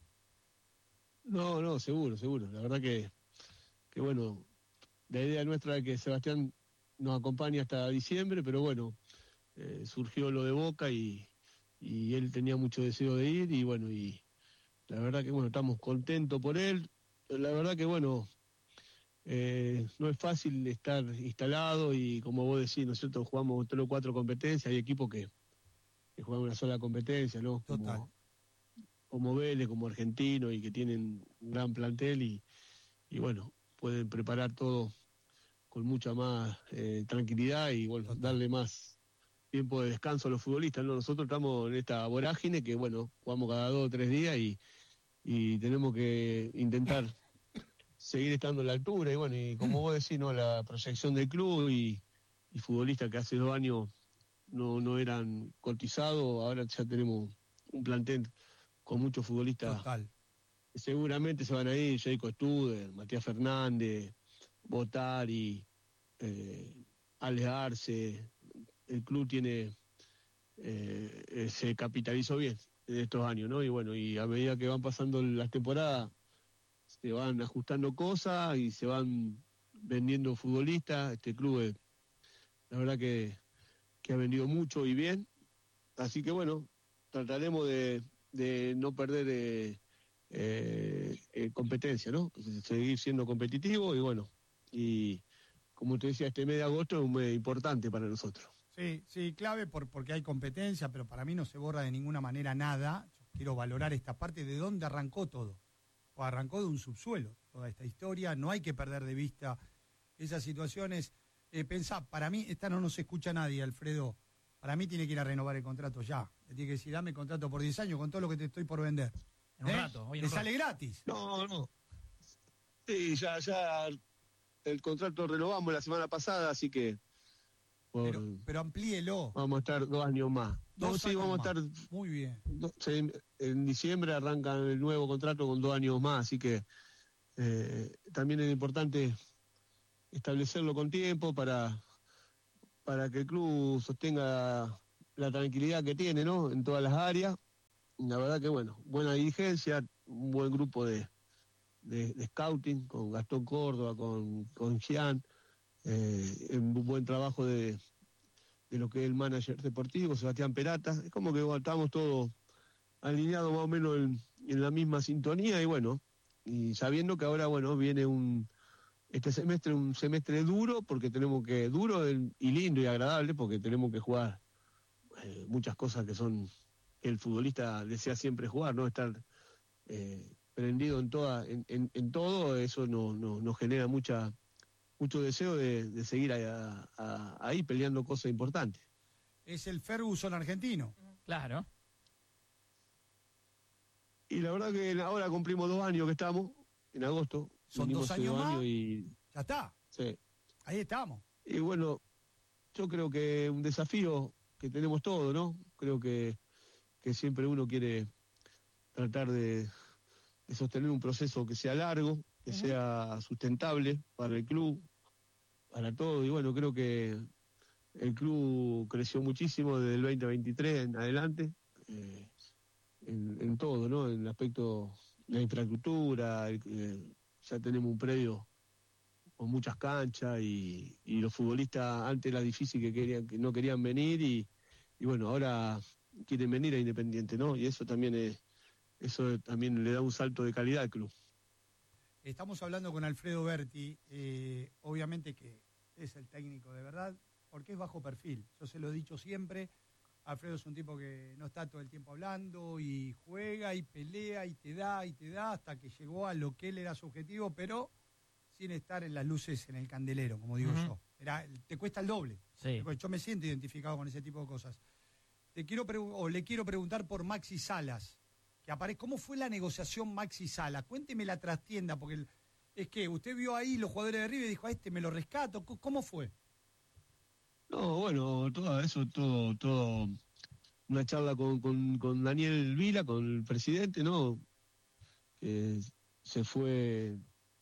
No, seguro. La verdad que bueno, la idea nuestra es que Sebastián nos acompañe hasta diciembre, pero bueno, surgió lo de Boca y él tenía mucho deseo de ir y bueno, y la verdad que bueno, estamos contentos por él. La verdad que bueno, no es fácil estar instalado y como vos decís, nosotros jugamos 3 o 4 competencias, hay equipos que juegan una sola competencia, ¿no? Total. Como Vélez, como Argentino y que tienen un gran plantel y bueno, pueden preparar todo con mucha más tranquilidad y bueno, darle más tiempo de descanso a los futbolistas, ¿no? Nosotros estamos en esta vorágine que bueno, jugamos cada 2 o 3 días y tenemos que intentar seguir estando a la altura y bueno, y como vos decís, ¿no? La proyección del club y futbolistas que hace 2 años no eran cotizados, ahora ya tenemos un plantel con muchos futbolistas. Total. Seguramente se van a ir Jacob Studer, Matías Fernández, Botari, Alex Arce. El club se capitalizó bien en estos años, ¿no? Y bueno, y a medida que van pasando las temporadas, se van ajustando cosas y se van vendiendo futbolistas. Este club, la verdad que ha vendido mucho y bien. Así que bueno, trataremos de no perder competencia, ¿no? Seguir siendo competitivo y bueno, y como te decía, este mes de agosto es un mes importante para nosotros. Sí, clave porque hay competencia, pero para mí no se borra de ninguna manera nada. Yo quiero valorar esta parte de dónde arrancó todo. O arrancó de un subsuelo toda esta historia, no hay que perder de vista esas situaciones. Pensá, para mí, esta no nos escucha nadie, Alfredo. Para mí tiene que ir a renovar el contrato ya. Le tiene que decir, dame el contrato por 10 años con todo lo que te estoy por vender. En un rato. Hoy en Le un sale rato. gratis. No. Sí, ya el contrato renovamos la semana pasada, así que Pero amplíelo. Vamos a estar 2 años más. Sí, vamos a estar. Muy bien. En diciembre arrancan el nuevo contrato con 2 años más, así que también es importante establecerlo con tiempo para que el club sostenga la tranquilidad que tiene, ¿no? En todas las áreas. La verdad que, bueno, buena dirigencia, un buen grupo de scouting, con Gastón Córdoba, con Gian, un buen trabajo de lo que es el manager deportivo, Sebastián Perata. Es como que estamos todos alineados más o menos en la misma sintonía, y bueno, y sabiendo que ahora, bueno, viene este semestre, un semestre duro, porque tenemos que, duro y lindo y agradable, porque tenemos que jugar muchas cosas que el futbolista desea siempre jugar, ¿no? Estar prendido en todo, eso nos genera mucho deseo de seguir ahí peleando cosas importantes. Es el Ferguson argentino. Claro. Y la verdad que ahora cumplimos 2 años que estamos, en agosto. Son 2 años más. Y ya está. Sí. Ahí estamos. Y bueno, yo creo que un desafío que tenemos todos, ¿no? Creo que siempre uno quiere tratar de sostener un proceso que sea largo, que sea sustentable para el club, para todo. Y bueno, creo que el club creció muchísimo desde el 2023 en adelante, en todo, ¿no? En el aspecto de la infraestructura, ya tenemos un predio con muchas canchas, y los futbolistas antes era difícil que no querían venir, y bueno, ahora quieren venir a Independiente, ¿no? Y eso también le da un salto de calidad al club. Estamos hablando con Alfredo Berti, obviamente que es el técnico de verdad, porque es bajo perfil. Yo se lo he dicho siempre, Alfredo es un tipo que no está todo el tiempo hablando, y juega y pelea y te da, hasta que llegó a lo que él era su objetivo, pero sin estar en las luces en el candelero, como digo yo. Te cuesta el doble. Sí. Yo me siento identificado con ese tipo de cosas. Le quiero preguntar por Maxi Salas, que aparece. ¿Cómo fue la negociación Maxi Salas? Cuénteme la trastienda, porque es que usted vio ahí los jugadores de River y dijo, a este me lo rescato. ¿Cómo fue? No, bueno, todo una charla con Daniel Vila, con el presidente, ¿no? Se fue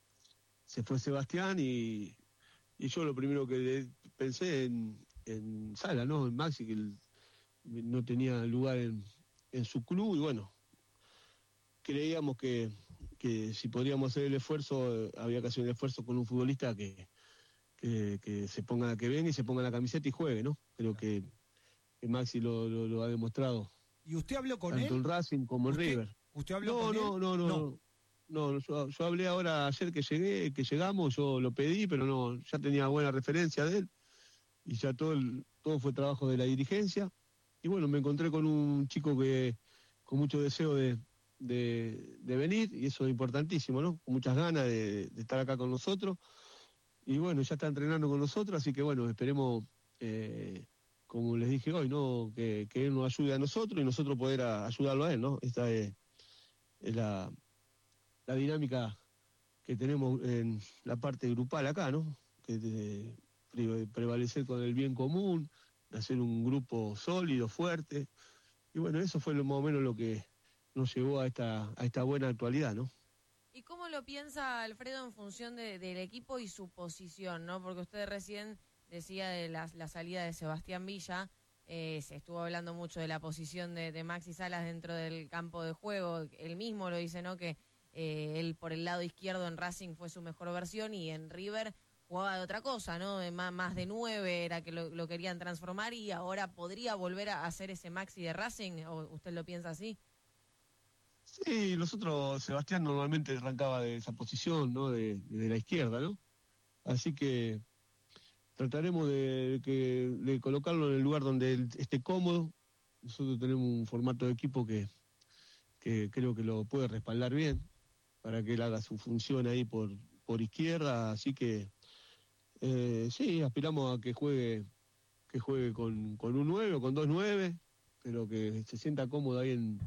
Sebastián, y yo lo primero que pensé en Sala, ¿no? En Maxi, que no tenía lugar en su club, y bueno, creíamos que si podríamos hacer el esfuerzo, había que hacer el esfuerzo con un futbolista que venga y se ponga la camiseta y juegue, ¿no? Creo que Maxi lo ha demostrado. ¿Y usted habló con él? Tanto en Racing como en River. ¿Usted habló con él? No, yo hablé ahora ayer que llegamos, yo lo pedí, pero no, ya tenía buena referencia de él, y ya todo fue trabajo de la dirigencia. Y bueno, me encontré con un chico con mucho deseo de venir, y eso es importantísimo, ¿no? Con muchas ganas de estar acá con nosotros. Y bueno, ya está entrenando con nosotros, así que bueno, esperemos, como les dije hoy, ¿no? Que él nos ayude a nosotros y nosotros poder ayudarlo a él, ¿no? Esta es la dinámica que tenemos en la parte grupal acá, ¿no? Que prevalecer con el bien común, hacer un grupo sólido, fuerte. Y bueno, eso fue más o menos lo que nos llevó a esta buena actualidad, ¿no? ¿Y cómo lo piensa Alfredo en función del equipo y su posición, ¿no? Porque usted recién decía de la salida de Sebastián Villa, se estuvo hablando mucho de la posición de Maxi Salas dentro del campo de juego. Él mismo lo dice, ¿no? Que él por el lado izquierdo en Racing fue su mejor versión, y en River jugaba de otra cosa, ¿no? Más de 9 era que lo querían transformar, y ahora podría volver a hacer ese Maxi de Racing, ¿o usted lo piensa así? Sí, Sebastián normalmente arrancaba de esa posición, ¿no? De la izquierda, ¿no? Así que trataremos de colocarlo en el lugar donde él esté cómodo. Nosotros tenemos un formato de equipo que creo que lo puede respaldar bien, para que él haga su función ahí por izquierda, así que sí, aspiramos a que juegue con un 9 o con 2 9, pero que se sienta cómodo ahí en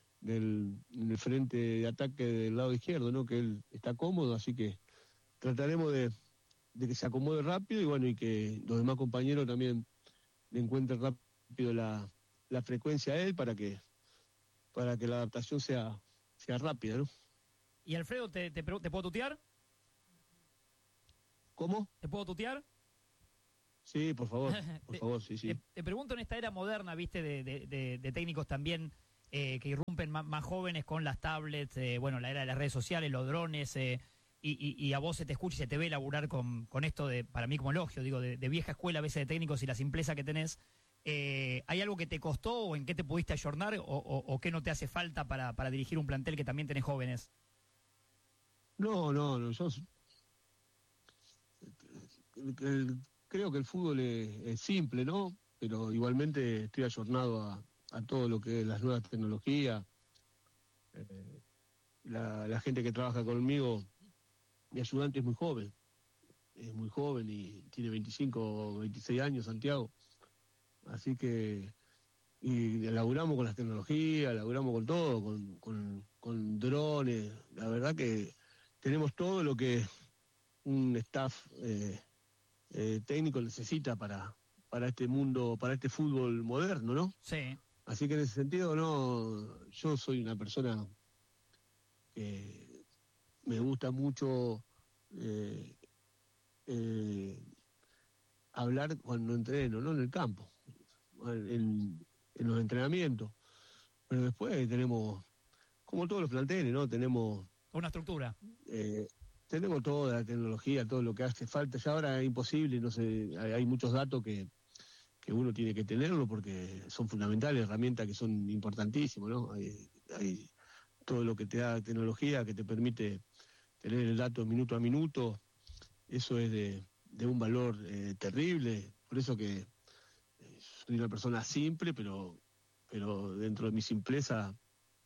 el frente de ataque del lado izquierdo, ¿no? Que él está cómodo, así que trataremos de que se acomode rápido, y bueno, y que los demás compañeros también le encuentre rápido la frecuencia a él para que la adaptación sea rápida, ¿no? Y Alfredo, ¿te puedo tutear? ¿Cómo? ¿Te puedo tutear? Sí, por favor, sí. Te pregunto en esta era moderna, viste, de técnicos también que irrumpen más jóvenes con las tablets, la era de las redes sociales, los drones, y a vos se te escucha y se te ve laburar con esto para mí como elogio, digo, de vieja escuela a veces de técnicos y la simpleza que tenés. ¿Hay algo que te costó o en qué te pudiste ayornar o qué no te hace falta para dirigir un plantel que también tenés jóvenes? No, yo creo que el fútbol es simple, ¿no? Pero igualmente estoy ayornado a todo lo que es las nuevas tecnologías. La gente que trabaja conmigo, mi ayudante es muy joven y tiene 25 o 26 años, Santiago. Así que y laburamos con las tecnologías, laburamos con todo, con drones. La verdad que tenemos todo lo que un staff técnico necesita para este mundo, para este fútbol moderno, ¿no? Sí. Así que en ese sentido, no, yo soy una persona que me gusta mucho hablar cuando entreno, ¿no? En el campo, en los entrenamientos. Pero después tenemos, como todos los planteles, ¿no? Tenemos una estructura. Tenemos toda la tecnología, todo lo que hace falta. Ya ahora es imposible, no sé, hay muchos datos que uno tiene que tenerlo porque son fundamentales, herramientas que son importantísimas, ¿no? Hay todo lo que te da tecnología, que te permite tener el dato minuto a minuto, eso es de un valor terrible. Por eso que soy una persona simple, pero dentro de mi simpleza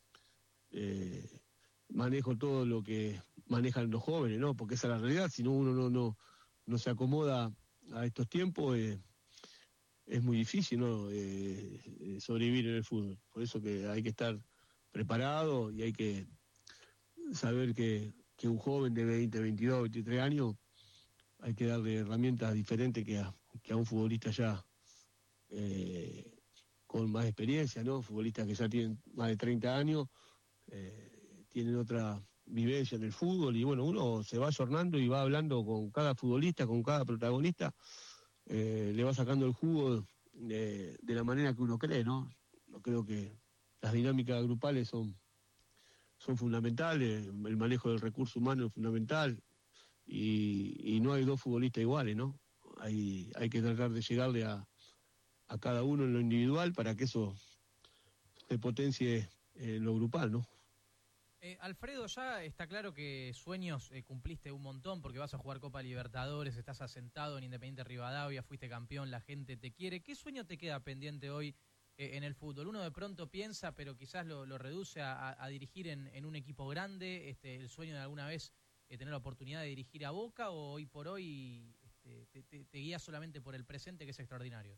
manejo todo lo que manejan los jóvenes, ¿no? Porque esa es la realidad. Si no, uno no se acomoda a estos tiempos, es muy difícil, ¿no? Sobrevivir en el fútbol. Por eso que hay que estar preparado y hay que saber que un joven de 20, 22, 23 años hay que darle herramientas diferentes que a un futbolista ya con más experiencia, ¿no? Futbolistas que ya tienen más de 30 años, tienen otra vivencia en el fútbol y bueno, uno se va ayornando y va hablando con cada futbolista, con cada protagonista, le va sacando el jugo de la manera que uno cree, ¿no? Yo creo que las dinámicas grupales son fundamentales, el manejo del recurso humano es fundamental y no hay dos futbolistas iguales, ¿no? Hay que tratar de llegarle a cada uno en lo individual para que eso se potencie en lo grupal, ¿no? Alfredo, ya está claro que sueños cumpliste un montón porque vas a jugar Copa Libertadores, estás asentado en Independiente Rivadavia, fuiste campeón, la gente te quiere. ¿Qué sueño te queda pendiente hoy en el fútbol? Uno de pronto piensa, pero quizás lo reduce a dirigir en un equipo grande, el sueño de alguna vez tener la oportunidad de dirigir a Boca, o hoy por hoy te guías solamente por el presente, que es extraordinario.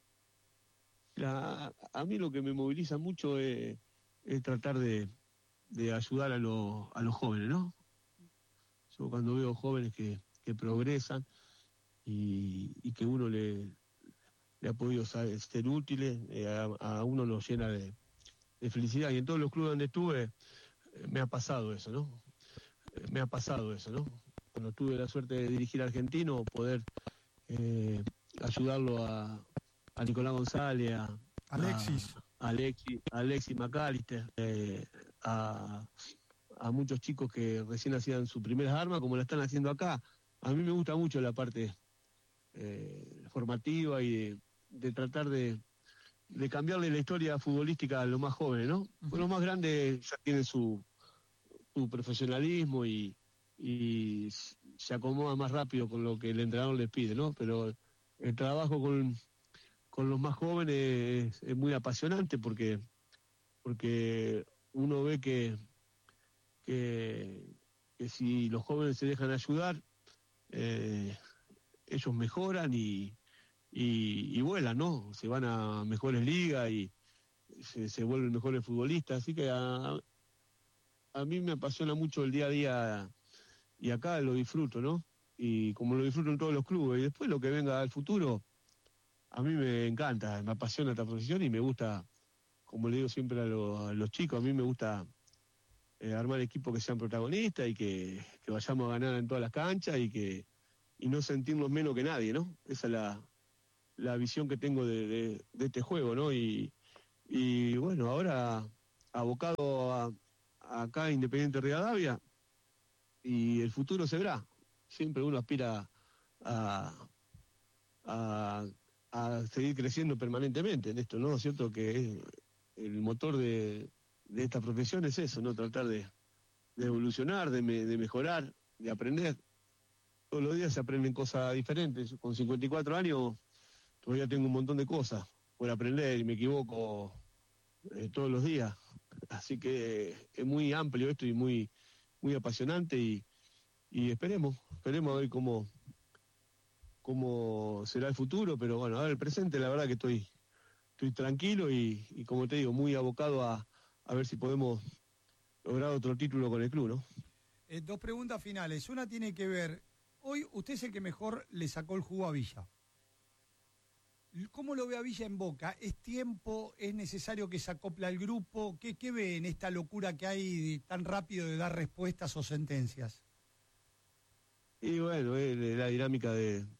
A mí lo que me moviliza mucho es tratar de ayudar a los jóvenes, ¿no? Yo cuando veo jóvenes que progresan y que uno le ha podido ser útiles, a uno lo llena de felicidad. Y en todos los clubes donde estuve me ha pasado eso, ¿no? Cuando tuve la suerte de dirigir a Argentino, poder ayudarlo a Nicolás González, a Alexis McAllister, a muchos chicos que recién hacían sus primeras armas, como la están haciendo acá. A mí me gusta mucho la parte formativa y de tratar de cambiarle la historia futbolística a los más jóvenes, ¿no? Pues los más grandes ya tienen su profesionalismo y se acomoda más rápido con lo que el entrenador les pide, ¿no? Pero el trabajo con los más jóvenes es muy apasionante porque uno ve que si los jóvenes se dejan ayudar, ellos mejoran y vuelan, ¿no? Se van a mejores ligas y se vuelven mejores futbolistas. Así que a mí me apasiona mucho el día a día y acá lo disfruto, ¿no? Y como lo disfruto en todos los clubes. Y después lo que venga al futuro, a mí me encanta, me apasiona esta profesión y me gusta, como le digo siempre a los chicos, a mí me gusta armar equipos que sean protagonistas y que vayamos a ganar en todas las canchas y no sentirnos menos que nadie, ¿no? Esa es la visión que tengo de este juego, ¿no? Y bueno, ahora abocado acá a Independiente Rivadavia, y el futuro se verá. Siempre uno aspira a seguir creciendo permanentemente en esto, ¿no? Es cierto que el motor de esta profesión es eso, ¿no? Tratar de evolucionar, de mejorar, de aprender. Todos los días se aprenden cosas diferentes. Con 54 años todavía tengo un montón de cosas por aprender y me equivoco todos los días. Así que es muy amplio esto y muy, muy apasionante y esperemos a ver cómo será el futuro, pero bueno, ahora el presente la verdad que estoy tranquilo y como te digo, muy abocado a ver si podemos lograr otro título con el club, ¿no? 2 preguntas finales. Una tiene que ver, hoy usted es el que mejor le sacó el jugo a Villa. ¿Cómo lo ve a Villa en Boca? ¿Es tiempo? ¿Es necesario que se acople al grupo? ¿Qué ve en esta locura que hay tan rápido de dar respuestas o sentencias? Y bueno, la dinámica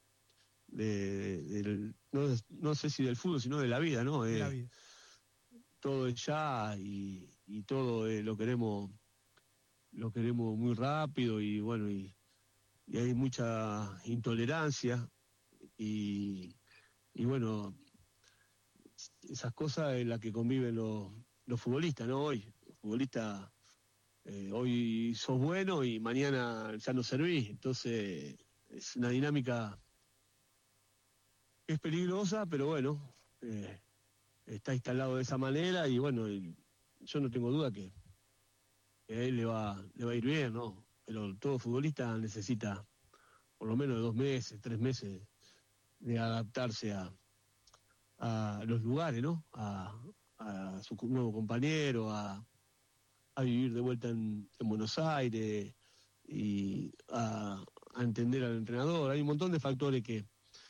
no sé si del fútbol, sino de la vida, ¿no? De la vida. Todo es ya y todo lo queremos muy rápido y bueno, y hay mucha intolerancia y bueno, esas cosas en las que conviven los futbolistas, ¿no? Hoy, los futbolistas, hoy sos bueno y mañana ya no servís, entonces es una dinámica que es peligrosa, pero bueno, está instalado de esa manera y bueno, yo no tengo duda que a él le va a ir bien, ¿no? Pero todo futbolista necesita por lo menos 2 meses, 3 meses de adaptarse a los lugares, ¿no? A su nuevo compañero, a vivir de vuelta en Buenos Aires y a entender al entrenador. Hay un montón de factores que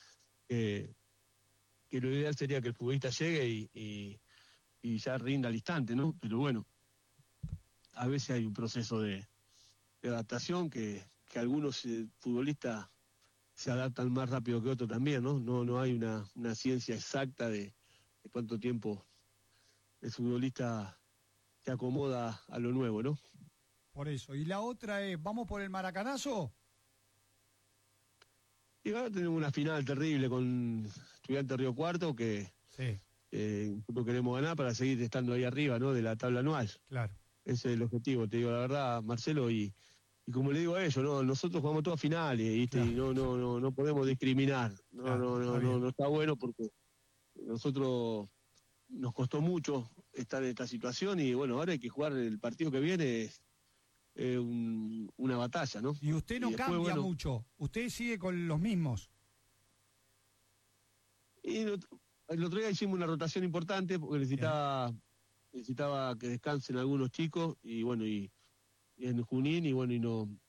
lo ideal sería que el futbolista llegue y ya rinda al instante, ¿no? Pero bueno, a veces hay un proceso de adaptación que algunos futbolistas se adaptan más rápido que otros también, ¿no? No hay una ciencia exacta de cuánto tiempo el futbolista se acomoda a lo nuevo, ¿no? Por eso. Y la otra es, ¿vamos por el maracanazo? Y ahora tenemos una final terrible con Estudiantes Río Cuarto que nosotros queremos ganar para seguir estando ahí arriba, ¿no? De la tabla anual. Claro. Ese es el objetivo, te digo la verdad, Marcelo, y como le digo a ellos, ¿no? Nosotros jugamos todas finales, ¿viste? Claro. Y no podemos discriminar. No está bueno porque nosotros nos costó mucho estar en esta situación y bueno, ahora hay que jugar el partido que viene, una batalla, ¿no? Y usted no cambia mucho, usted sigue con los mismos. Y el otro día hicimos una rotación importante porque necesitaba que descansen algunos chicos y bueno, y en Junín y bueno, y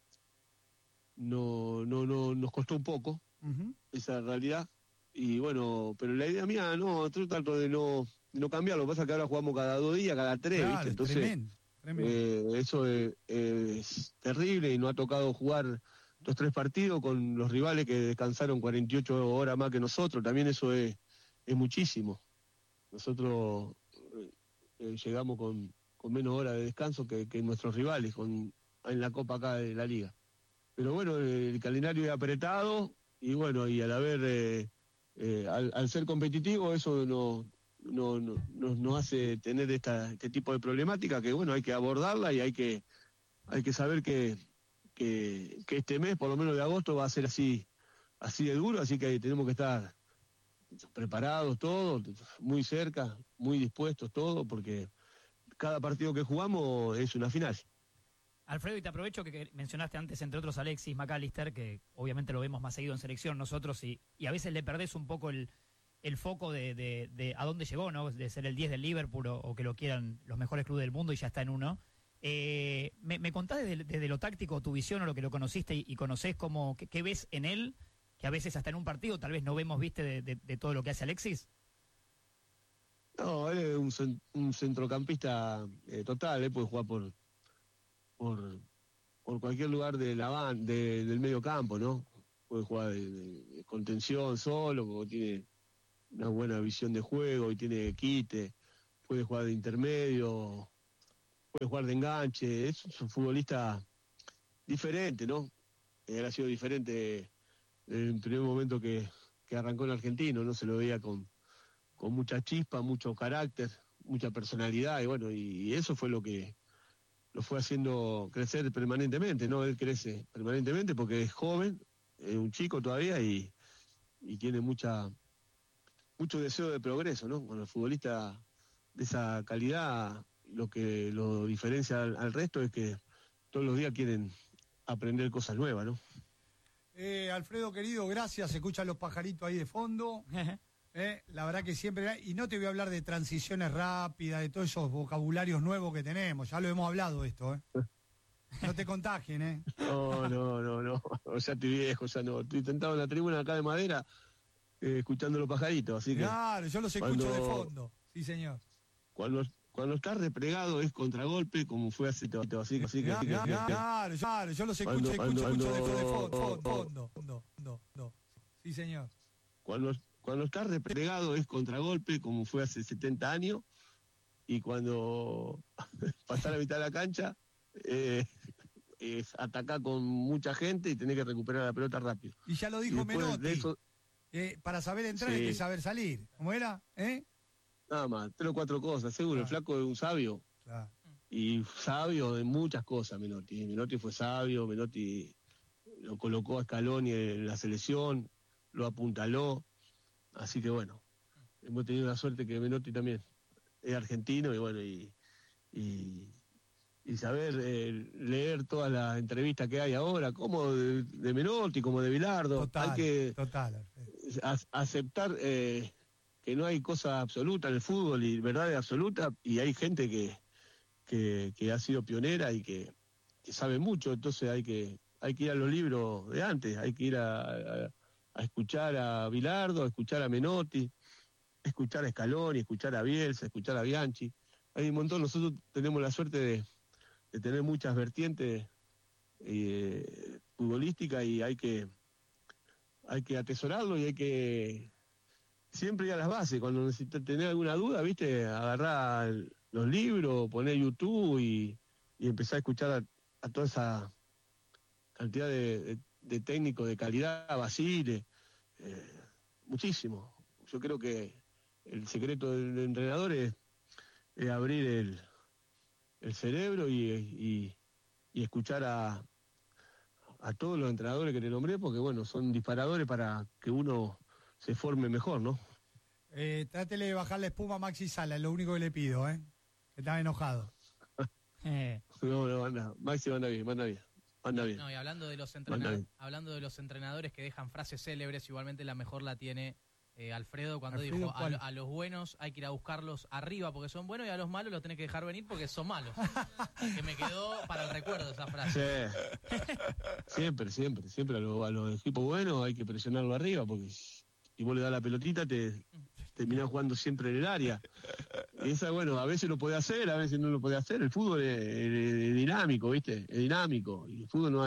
no nos costó un poco esa realidad y bueno, pero la idea mía yo trato de no cambiar, lo que pasa es que ahora jugamos cada 2 días, cada 3, claro, ¿viste? Entonces tremendo. eso es terrible y nos ha tocado jugar 2-3 partidos con los rivales que descansaron 48 horas más que nosotros, también eso es muchísimo. Nosotros llegamos con menos horas de descanso que nuestros rivales en la Copa acá de la Liga. Pero bueno, el calendario es apretado y bueno, y al al ser competitivo eso nos hace tener este tipo de problemática que bueno, hay que abordarla y hay que saber que este mes, por lo menos de agosto, va a ser así de duro, así que tenemos que estar preparados todos, muy cerca, muy dispuestos todos, porque cada partido que jugamos es una final. Alfredo, y te aprovecho que mencionaste antes, entre otros, Alexis McAllister, que obviamente lo vemos más seguido en selección nosotros, y a veces le perdés un poco el foco de a dónde llegó, ¿no? De ser el 10 del Liverpool o que lo quieran los mejores clubes del mundo y ya está en uno. ¿Me contás desde lo táctico tu visión o lo que lo conociste y conocés qué ves en él que a veces hasta en un partido tal vez no vemos, viste, de todo lo que hace Alexis? No, él es un centrocampista total, él puede jugar por cualquier lugar de del medio campo, ¿no? Puede jugar de contención solo, porque tiene una buena visión de juego y tiene quite, puede jugar de intermedio, puede jugar de enganche, es un futbolista diferente, ¿no? Él ha sido diferente en el primer momento que arrancó en Argentino, ¿no? Se lo veía con mucha chispa, mucho carácter, mucha personalidad, y bueno, y eso fue lo que lo fue haciendo crecer permanentemente, ¿no? Él crece permanentemente porque es joven, es un chico todavía y tiene mucho deseo de progreso, ¿no? Cuando el futbolista de esa calidad, lo que lo diferencia al resto es que todos los días quieren aprender cosas nuevas, ¿no? Alfredo, querido, gracias. Se escuchan los pajaritos ahí de fondo. La verdad que siempre... Y no te voy a hablar de transiciones rápidas, de todos esos vocabularios nuevos que tenemos. Ya lo hemos hablado esto, ¿eh? No te contagien, ¿eh? No. Ya estoy viejo, ya no. Estoy sentado en la tribuna acá de madera, escuchando los pajaritos, así que... Claro, yo los escucho de fondo. Sí, señor. Cuando está replegado es contragolpe, como fue hace todo, así que... Claro, yo los escucho de fondo. Sí, señor. Cuando está replegado es contragolpe, como fue hace 70 años, y cuando pasa la mitad de la cancha, es atacar con mucha gente y tener que recuperar la pelota rápido. Y ya lo dijo Menotti, para saber entrar hay que saber salir. ¿Cómo era? Nada más, 3 o 4 cosas, seguro. El flaco es un sabio. Claro. Y sabio de muchas cosas, Menotti. Menotti fue sabio, Menotti lo colocó a Scaloni en la selección, lo apuntaló. Así que bueno, hemos tenido la suerte que Menotti también es argentino y bueno, y saber leer todas las entrevistas que hay ahora, como de Menotti, como de Bilardo. Hay que aceptar que no hay cosa absoluta en el fútbol y verdad absoluta, y hay gente que ha sido pionera y que sabe mucho, entonces hay que ir a los libros de antes, hay que ir a escuchar a Bilardo, a escuchar a Menotti, escuchar a Scaloni, escuchar a Bielsa, escuchar a Bianchi. Hay un montón, nosotros tenemos la suerte de tener muchas vertientes futbolísticas y hay que atesorarlo y hay que siempre ir a las bases. Cuando necesitas tener alguna duda, viste, agarrar los libros, poner YouTube y empezar a escuchar a toda esa cantidad de técnicos de calidad, Basile, muchísimo. Yo creo que el secreto del entrenador es abrir el cerebro y escuchar a todos los entrenadores que te nombré, porque bueno, son disparadores para que uno se forme mejor, ¿no? Trátele de bajar la espuma a Maxi Sala, es lo único que le pido, que está enojado. No, anda. Maxi anda bien. No, y hablando de los entrenadores que dejan frases célebres, igualmente la mejor la tiene Alfredo cuando dijo a los buenos hay que ir a buscarlos arriba porque son buenos y a los malos los tenés que dejar venir porque son malos. Que me quedó para el recuerdo esa frase. Sí. Siempre a los equipos buenos hay que presionarlo arriba porque si vos le das la pelotita te terminás jugando siempre en el área. Y esa, bueno, a veces lo puede hacer, a veces no lo puede hacer. El fútbol es dinámico, ¿viste? Es dinámico. Y el fútbol no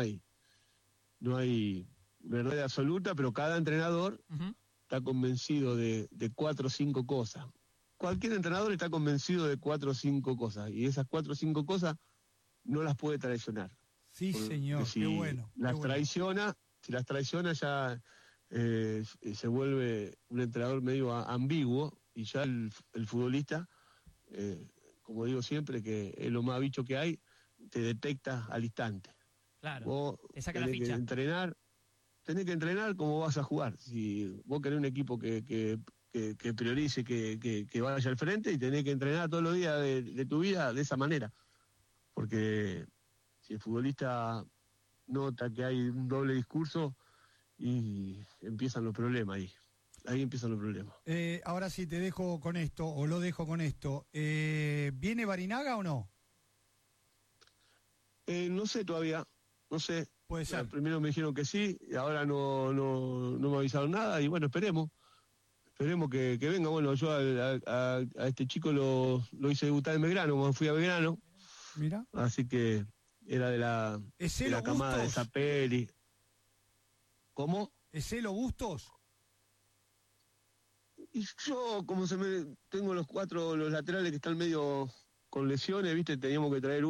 hay verdad absoluta, pero cada entrenador está convencido de 4 o 5 cosas. Cualquier entrenador está convencido de 4 o 5 cosas. Y esas 4 o 5 cosas no las puede traicionar. Sí, señor, si qué bueno. Si las traiciona ya se vuelve un entrenador medio ambiguo y ya el futbolista, como digo siempre, que es lo más bicho que hay, te detecta al instante. Claro, vos te saca la ficha. Tenés que entrenar como vas a jugar. Si vos querés un equipo que priorice, que vaya al frente, y tenés que entrenar todos los días de tu vida de esa manera. Porque si el futbolista nota que hay un doble discurso, y empiezan los problemas ahí empiezan los problemas. Ahora sí te dejo con esto, o lo dejo con esto. ¿Viene Barinaga o no? No sé todavía, no sé. Puede ser. Primero me dijeron que sí, y ahora no me avisaron nada, y bueno, esperemos que venga. Bueno, yo a este chico lo hice debutar en Belgrano, cuando fui a Belgrano. Mira. Así que era de la camada de Zapelli. ¿Cómo? ¿Es Elo Bustos? Y yo, tengo los laterales que están medio con lesiones, ¿viste? Teníamos que traer